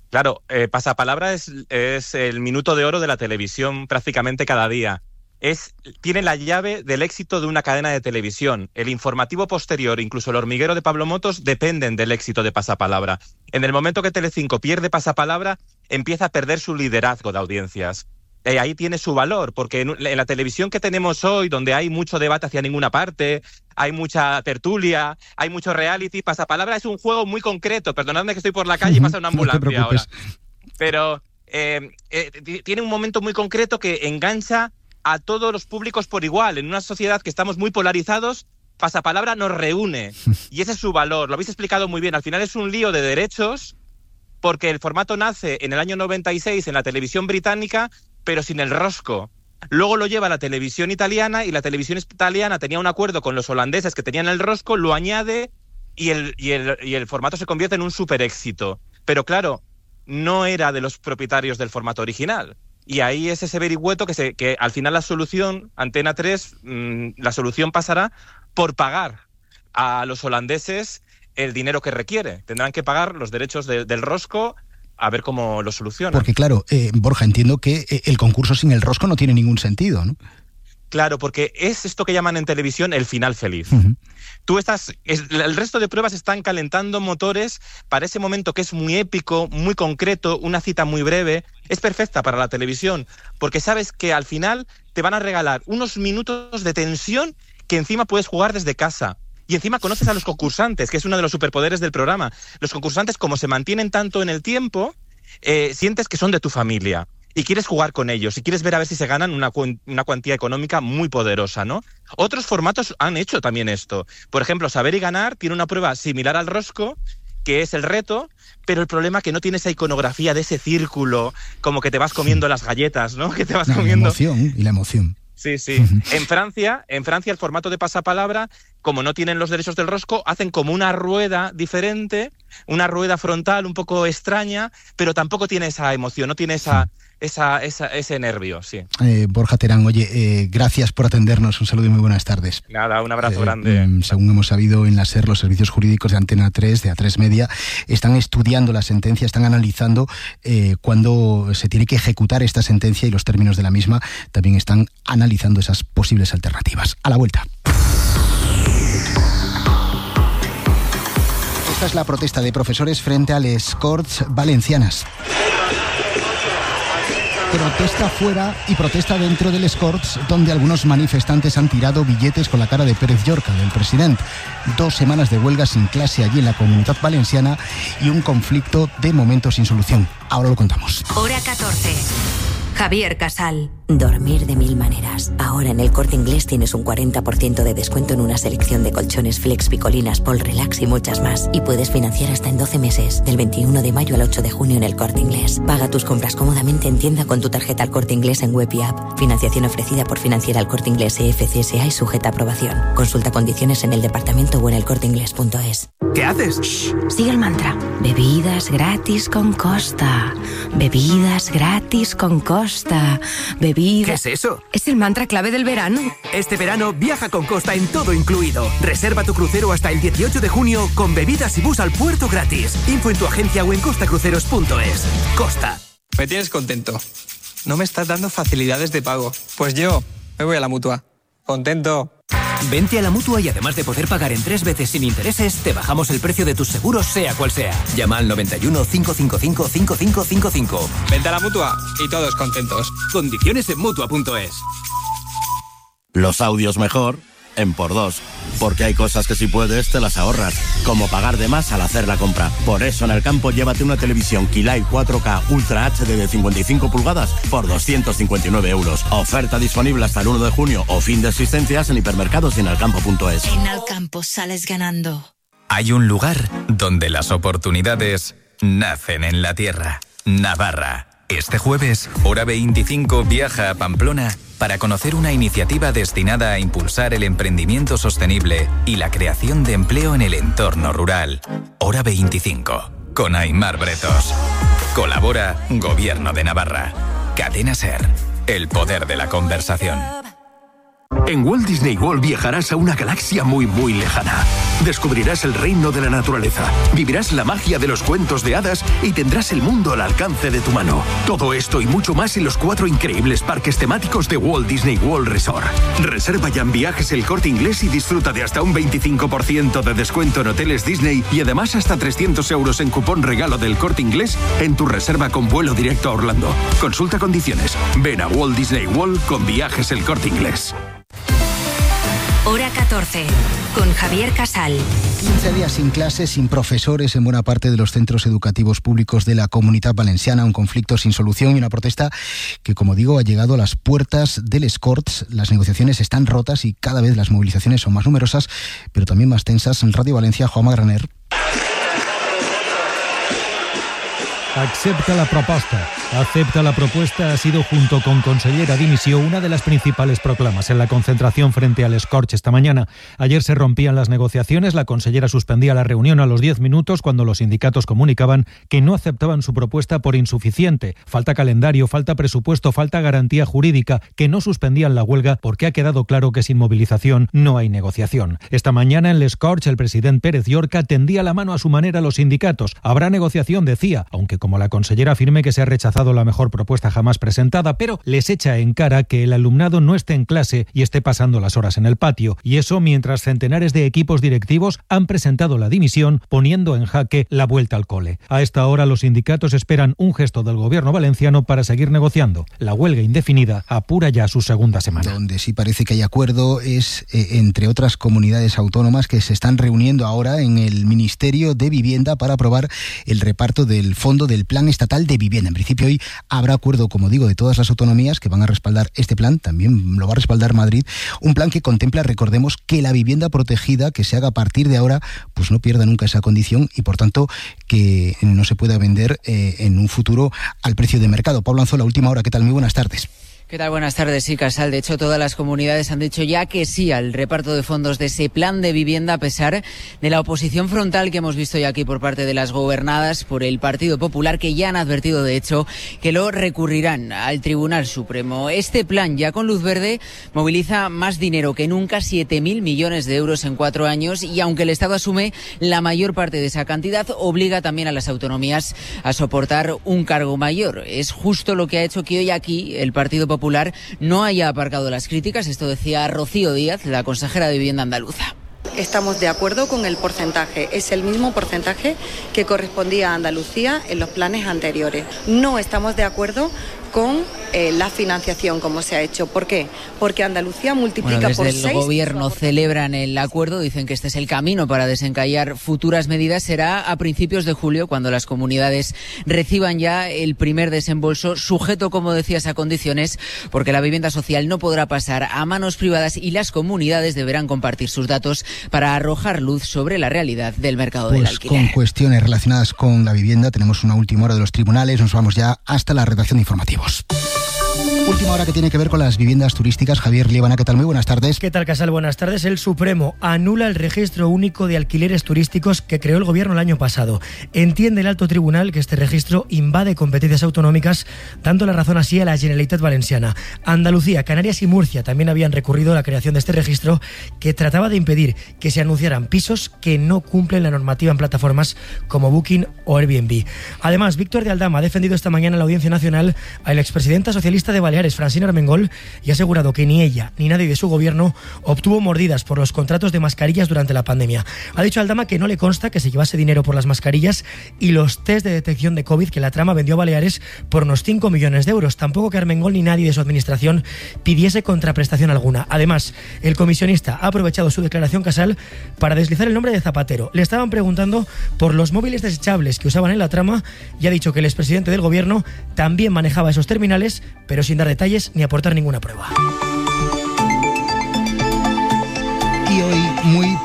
Claro, eh, Pasapalabra es, es el minuto de oro de la televisión prácticamente cada día. Es, tiene la llave del éxito de una cadena de televisión. El informativo posterior, incluso El hormiguero de Pablo Motos, dependen del éxito de Pasapalabra. En el momento que Telecinco pierde Pasapalabra, empieza a perder su liderazgo de audiencias. Eh, ahí tiene su valor, porque en, en la televisión que tenemos hoy, donde hay mucho debate hacia ninguna parte, hay mucha tertulia, hay mucho reality, Pasapalabra es un juego muy concreto. Perdonadme que estoy por la calle y pasa una ambulancia no ahora. Pero eh, eh, tiene un momento muy concreto que engancha a todos los públicos por igual. En una sociedad que estamos muy polarizados, Pasapalabra nos reúne. Y ese es su valor. Lo habéis explicado muy bien. Al final es un lío de derechos, porque el formato nace en el año noventa y seis en la televisión británica, pero sin el rosco. Luego lo lleva a la televisión italiana, y la televisión italiana tenía un acuerdo con los holandeses que tenían el rosco, lo añade, y el, y el, y el formato se convierte en un super éxito. Pero claro, no era de los propietarios del formato original. Y ahí es ese vericueto que, se, que al final la solución, Antena tres, mmm, la solución pasará por pagar a los holandeses el dinero que requiere. Tendrán que pagar los derechos de, del rosco, a ver cómo lo solucionan. Porque claro, eh, Borja, entiendo que eh, el concurso sin el rosco no tiene ningún sentido, ¿no? Claro, porque es esto que llaman en televisión el final feliz. Uh-huh. Tú estás, es, el resto de pruebas están calentando motores para ese momento que es muy épico, muy concreto, una cita muy breve. Es perfecta para la televisión, porque sabes que al final te van a regalar unos minutos de tensión que encima puedes jugar desde casa. Y encima conoces a los concursantes, que es uno de los superpoderes del programa. Los concursantes, como se mantienen tanto en el tiempo, eh, sientes que son de tu familia. Y quieres jugar con ellos, y quieres ver a ver si se ganan una, cu- una cuantía económica muy poderosa, ¿no? Otros formatos han hecho también esto. Por ejemplo, Saber y Ganar tiene una prueba similar al rosco, que es el reto, pero el problema es que no tiene esa iconografía de ese círculo, como que te vas comiendo las galletas, ¿no? Que te vas no, comiendo... La emoción y la emoción. Sí, sí. En Francia, en Francia el formato de Pasapalabra, como no tienen los derechos del rosco, hacen como una rueda diferente, una rueda frontal un poco extraña, pero tampoco tiene esa emoción, no tiene esa... Esa, esa, ese nervio, sí. Eh, Borja Terán, oye, eh, gracias por atendernos, un saludo y muy buenas tardes. Nada, un abrazo eh, grande. Eh, según hemos sabido en la SER, los servicios jurídicos de Antena tres, de A tres Media, están estudiando la sentencia, están analizando eh, cuándo se tiene que ejecutar esta sentencia y los términos de la misma. También están analizando esas posibles alternativas. A la vuelta. Esta es la protesta de profesores frente a les Corts Valencianas. Protesta fuera y protesta dentro del Les Corts, donde algunos manifestantes han tirado billetes con la cara de Pérez Llorca, del presidente. Dos semanas de huelga sin clase allí en la Comunitat Valenciana y un conflicto de momento sin solución. Ahora lo contamos. Hora catorce. Javier Casal. Dormir de mil maneras. Ahora en el Corte Inglés tienes un cuarenta por ciento de descuento en una selección de colchones Flex, Picolinas, Pol Relax y muchas más. Y puedes financiar hasta en doce meses, del veintiuno de mayo al ocho de junio en el Corte Inglés. Paga tus compras cómodamente en tienda con tu tarjeta al Corte Inglés en web y app. Financiación ofrecida por Financiera al Corte Inglés E F C S A y sujeta a aprobación. Consulta condiciones en el departamento o en el corte inglés punto es. ¿Qué haces? Shh, sigue el mantra. Bebidas gratis con Costa. Bebidas gratis con Costa. Bebidas... ¿Qué es eso? Es el mantra clave del verano. Este verano viaja con Costa en todo incluido. Reserva tu crucero hasta el dieciocho de junio con bebidas y bus al puerto gratis. Info en tu agencia o en costa cruceros punto es. Costa. Me tienes contento. No me estás dando facilidades de pago. Pues yo me voy a la Mutua. Contento. Vente a la Mutua y además de poder pagar en tres veces sin intereses, te bajamos el precio de tus seguros sea cual sea. Llama al noventa y uno, cincuenta y cinco, cincuenta y cinco cincuenta y cinco. Vente a la Mutua y todos contentos. Condiciones en Mutua punto es. Los audios mejor en por dos. Porque hay cosas que si puedes te las ahorras, como pagar de más al hacer la compra. Por eso en el campo llévate una televisión Kilai cuatro K Ultra H D de cincuenta y cinco pulgadas por doscientos cincuenta y nueve euros. Oferta disponible hasta el uno de junio o fin de existencias en hipermercados y en alcampo punto es. En Alcampo sales ganando. Hay un lugar donde las oportunidades nacen en la tierra. Navarra. Este jueves, Hora veinticinco viaja a Pamplona para conocer una iniciativa destinada a impulsar el emprendimiento sostenible y la creación de empleo en el entorno rural. Hora veinticinco, con Aimar Bretos. Colabora Gobierno de Navarra. Cadena SER, el poder de la conversación. En Walt Disney World viajarás a una galaxia muy muy lejana. Descubrirás el reino de la naturaleza, vivirás la magia de los cuentos de hadas y tendrás el mundo al alcance de tu mano. Todo esto y mucho más en los cuatro increíbles parques temáticos de Walt Disney World Resort. Reserva ya en Viajes El Corte Inglés y disfruta de hasta un veinticinco por ciento de descuento en hoteles Disney y además hasta trescientos euros en cupón regalo del Corte Inglés en tu reserva con vuelo directo a Orlando. Consulta condiciones. Ven a Walt Disney World con Viajes El Corte Inglés. Hora catorce, con Javier Casal. quince días sin clases, sin profesores en buena parte de los centros educativos públicos de la Comunitat Valenciana, un conflicto sin solución y una protesta que, como digo, ha llegado a las puertas del Escorts. Las negociaciones están rotas y cada vez las movilizaciones son más numerosas, pero también más tensas. En Radio Valencia, Juanma Graner. Acepta la proposta. Acepta la propuesta ha sido, junto con consellera dimisión, una de las principales proclamas en la concentración frente al Escorch esta mañana. Ayer se rompían las negociaciones, la consellera suspendía la reunión a los diez minutos cuando los sindicatos comunicaban que no aceptaban su propuesta por insuficiente. Falta calendario, falta presupuesto, falta garantía jurídica, que no suspendían la huelga porque ha quedado claro que sin movilización no hay negociación. Esta mañana en el Escorch el presidente Pérez Llorca tendía la mano a su manera a los sindicatos. Habrá negociación, decía, aunque como la consellera afirme que se ha rechazado la mejor propuesta jamás presentada, pero les echa en cara que el alumnado no esté en clase y esté pasando las horas en el patio. Y eso mientras centenares de equipos directivos han presentado la dimisión, poniendo en jaque la vuelta al cole. A esta hora los sindicatos esperan un gesto del gobierno valenciano para seguir negociando. La huelga indefinida apura ya su segunda semana. Donde sí parece que hay acuerdo es eh, entre otras comunidades autónomas que se están reuniendo ahora en el Ministerio de Vivienda para aprobar el reparto del fondo del Plan Estatal de Vivienda. En principio hoy habrá acuerdo, como digo, de todas las autonomías que van a respaldar este plan. También lo va a respaldar Madrid. Un plan que contempla, recordemos, que la vivienda protegida que se haga a partir de ahora pues no pierda nunca esa condición y, por tanto, que no se pueda vender eh, en un futuro al precio de mercado. Pablo Anzola, Última Hora. ¿Qué tal? Muy buenas tardes. ¿Qué tal? Buenas tardes, sí, Casal. De hecho, todas las comunidades han dicho ya que sí al reparto de fondos de ese plan de vivienda, a pesar de la oposición frontal que hemos visto ya aquí por parte de las gobernadas por el Partido Popular, que ya han advertido, de hecho, que lo recurrirán al Tribunal Supremo. Este plan, ya con luz verde, moviliza más dinero que nunca, siete mil millones de euros en cuatro años, y aunque el Estado asume la mayor parte de esa cantidad, obliga también a las autonomías a soportar un cargo mayor. Es justo lo que ha hecho que hoy aquí el Partido Popular Popular no haya aparcado las críticas. Esto decía Rocío Díaz, la consejera de Vivienda andaluza. Estamos de acuerdo con el porcentaje, es el mismo porcentaje que correspondía a Andalucía en los planes anteriores. No estamos de acuerdo con eh, la financiación como se ha hecho. ¿Por qué? Porque Andalucía multiplica bueno, desde por el seis. El gobierno celebran el acuerdo, dicen que este es el camino para desencallar futuras medidas. Será a principios de julio cuando las comunidades reciban ya el primer desembolso, sujeto, como decías, a condiciones, porque la vivienda social no podrá pasar a manos privadas y las comunidades deberán compartir sus datos para arrojar luz sobre la realidad del mercado pues del alquiler. Con cuestiones relacionadas con la vivienda tenemos una última hora de los tribunales. Nos vamos ya hasta la redacción de informativos. Última hora que tiene que ver con las viviendas turísticas. Javier Liebana, ¿qué tal? Muy buenas tardes. ¿Qué tal, Casal? Buenas tardes. El Supremo anula el registro único de alquileres turísticos que creó el gobierno el año pasado. Entiende el alto tribunal que este registro invade competencias autonómicas, dando la razón así a la Generalitat Valenciana. Andalucía, Canarias y Murcia también habían recurrido a la creación de este registro, que trataba de impedir que se anunciaran pisos que no cumplen la normativa en plataformas como Booking o Airbnb. Además, Víctor de Aldama ha defendido esta mañana en la Audiencia Nacional a la expresidenta socialista de Baleares, Francina Armengol, y ha asegurado que ni ella ni nadie de su gobierno obtuvo mordidas por los contratos de mascarillas durante la pandemia. Ha dicho Aldama que no le consta que se llevase dinero por las mascarillas y los test de detección de COVID que la trama vendió a Baleares por unos cinco millones de euros. Tampoco que Armengol ni nadie de su administración pidiese contraprestación alguna. Además, el comisionista ha aprovechado su declaración, Casal, para deslizar el nombre de Zapatero. Le estaban preguntando por los móviles desechables que usaban en la trama y ha dicho que el expresidente del gobierno también manejaba esos terminales, pero sin dar detalles ni aportar ninguna prueba. Y hoy, muy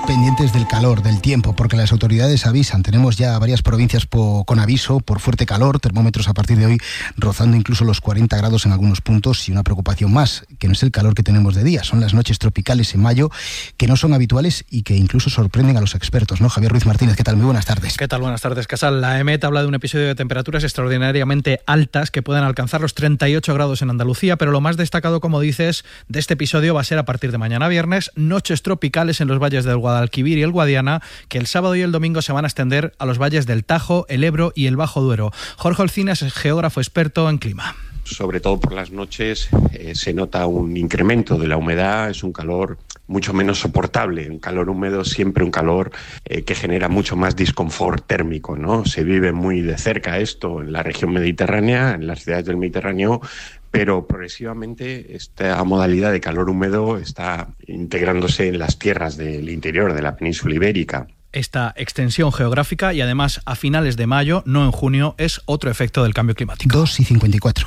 pendientes del calor, del tiempo, porque las autoridades avisan. Tenemos ya varias provincias po, con aviso por fuerte calor, termómetros a partir de hoy rozando incluso los cuarenta grados en algunos puntos, y una preocupación más, que no es el calor que tenemos de día, son las noches tropicales en mayo, que no son habituales y que incluso sorprenden a los expertos, ¿no? Javier Ruiz Martínez, ¿qué tal? Muy buenas tardes. ¿Qué tal? Buenas tardes, Casal. La EMET habla de un episodio de temperaturas extraordinariamente altas que pueden alcanzar los treinta y ocho grados en Andalucía, pero lo más destacado, como dices, de este episodio va a ser a partir de mañana viernes, noches tropicales en los valles del Guadalquivir y el Guadiana, que el sábado y el domingo se van a extender a los valles del Tajo, el Ebro y el Bajo Duero. Jorge Olcina es geógrafo experto en clima. Sobre todo por las noches eh, se nota un incremento de la humedad, es un calor mucho menos soportable, un calor húmedo, siempre un calor eh, que genera mucho más disconfort térmico, ¿no? Se vive muy de cerca esto en la región mediterránea, en las ciudades del Mediterráneo, pero progresivamente esta modalidad de calor húmedo está integrándose en las tierras del interior de la península ibérica. Esta extensión geográfica y además a finales de mayo, no en junio, es otro efecto del cambio climático. dos y cincuenta y cuatro.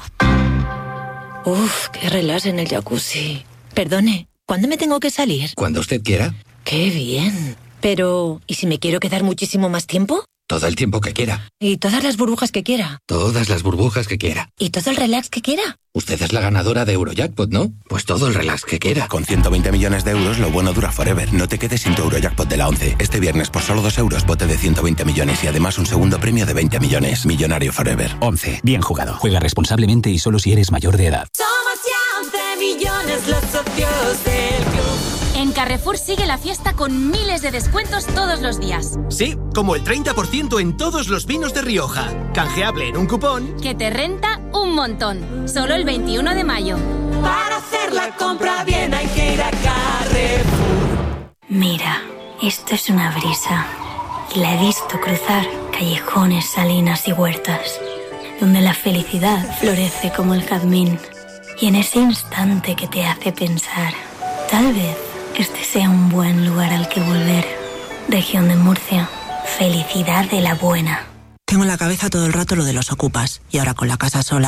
Uf, qué relax en el jacuzzi. Perdone, ¿cuándo me tengo que salir? Cuando usted quiera. Qué bien. Pero, ¿y si me quiero quedar muchísimo más tiempo? Todo el tiempo que quiera. ¿Y todas las burbujas que quiera? Todas las burbujas que quiera. ¿Y todo el relax que quiera? Usted es la ganadora de Eurojackpot, ¿no? Pues todo el relax que quiera. Con ciento veinte millones de euros, lo bueno dura forever. No te quedes sin tu Eurojackpot de la once. Este viernes, por solo dos euros, bote de ciento veinte millones y además un segundo premio de veinte millones. Millonario forever. once. Bien jugado. Juega responsablemente y solo si eres mayor de edad. Somos ya once millones los socios del club. En Carrefour sigue la fiesta con miles de descuentos todos los días. Sí, como el treinta por ciento en todos los vinos de Rioja. Canjeable en un cupón que te renta un montón. Solo el veintiuno de mayo. Para hacer la compra bien hay que ir a Carrefour. Mira, esto es una brisa. Y la he visto cruzar callejones, salinas y huertas, donde la felicidad florece como el jazmín. Y en ese instante que te hace pensar, tal vez este sea un buen lugar al que volver. Región de Murcia. Felicidad de la buena. Tengo en la cabeza todo el rato lo de los ocupas. Y ahora con la casa sola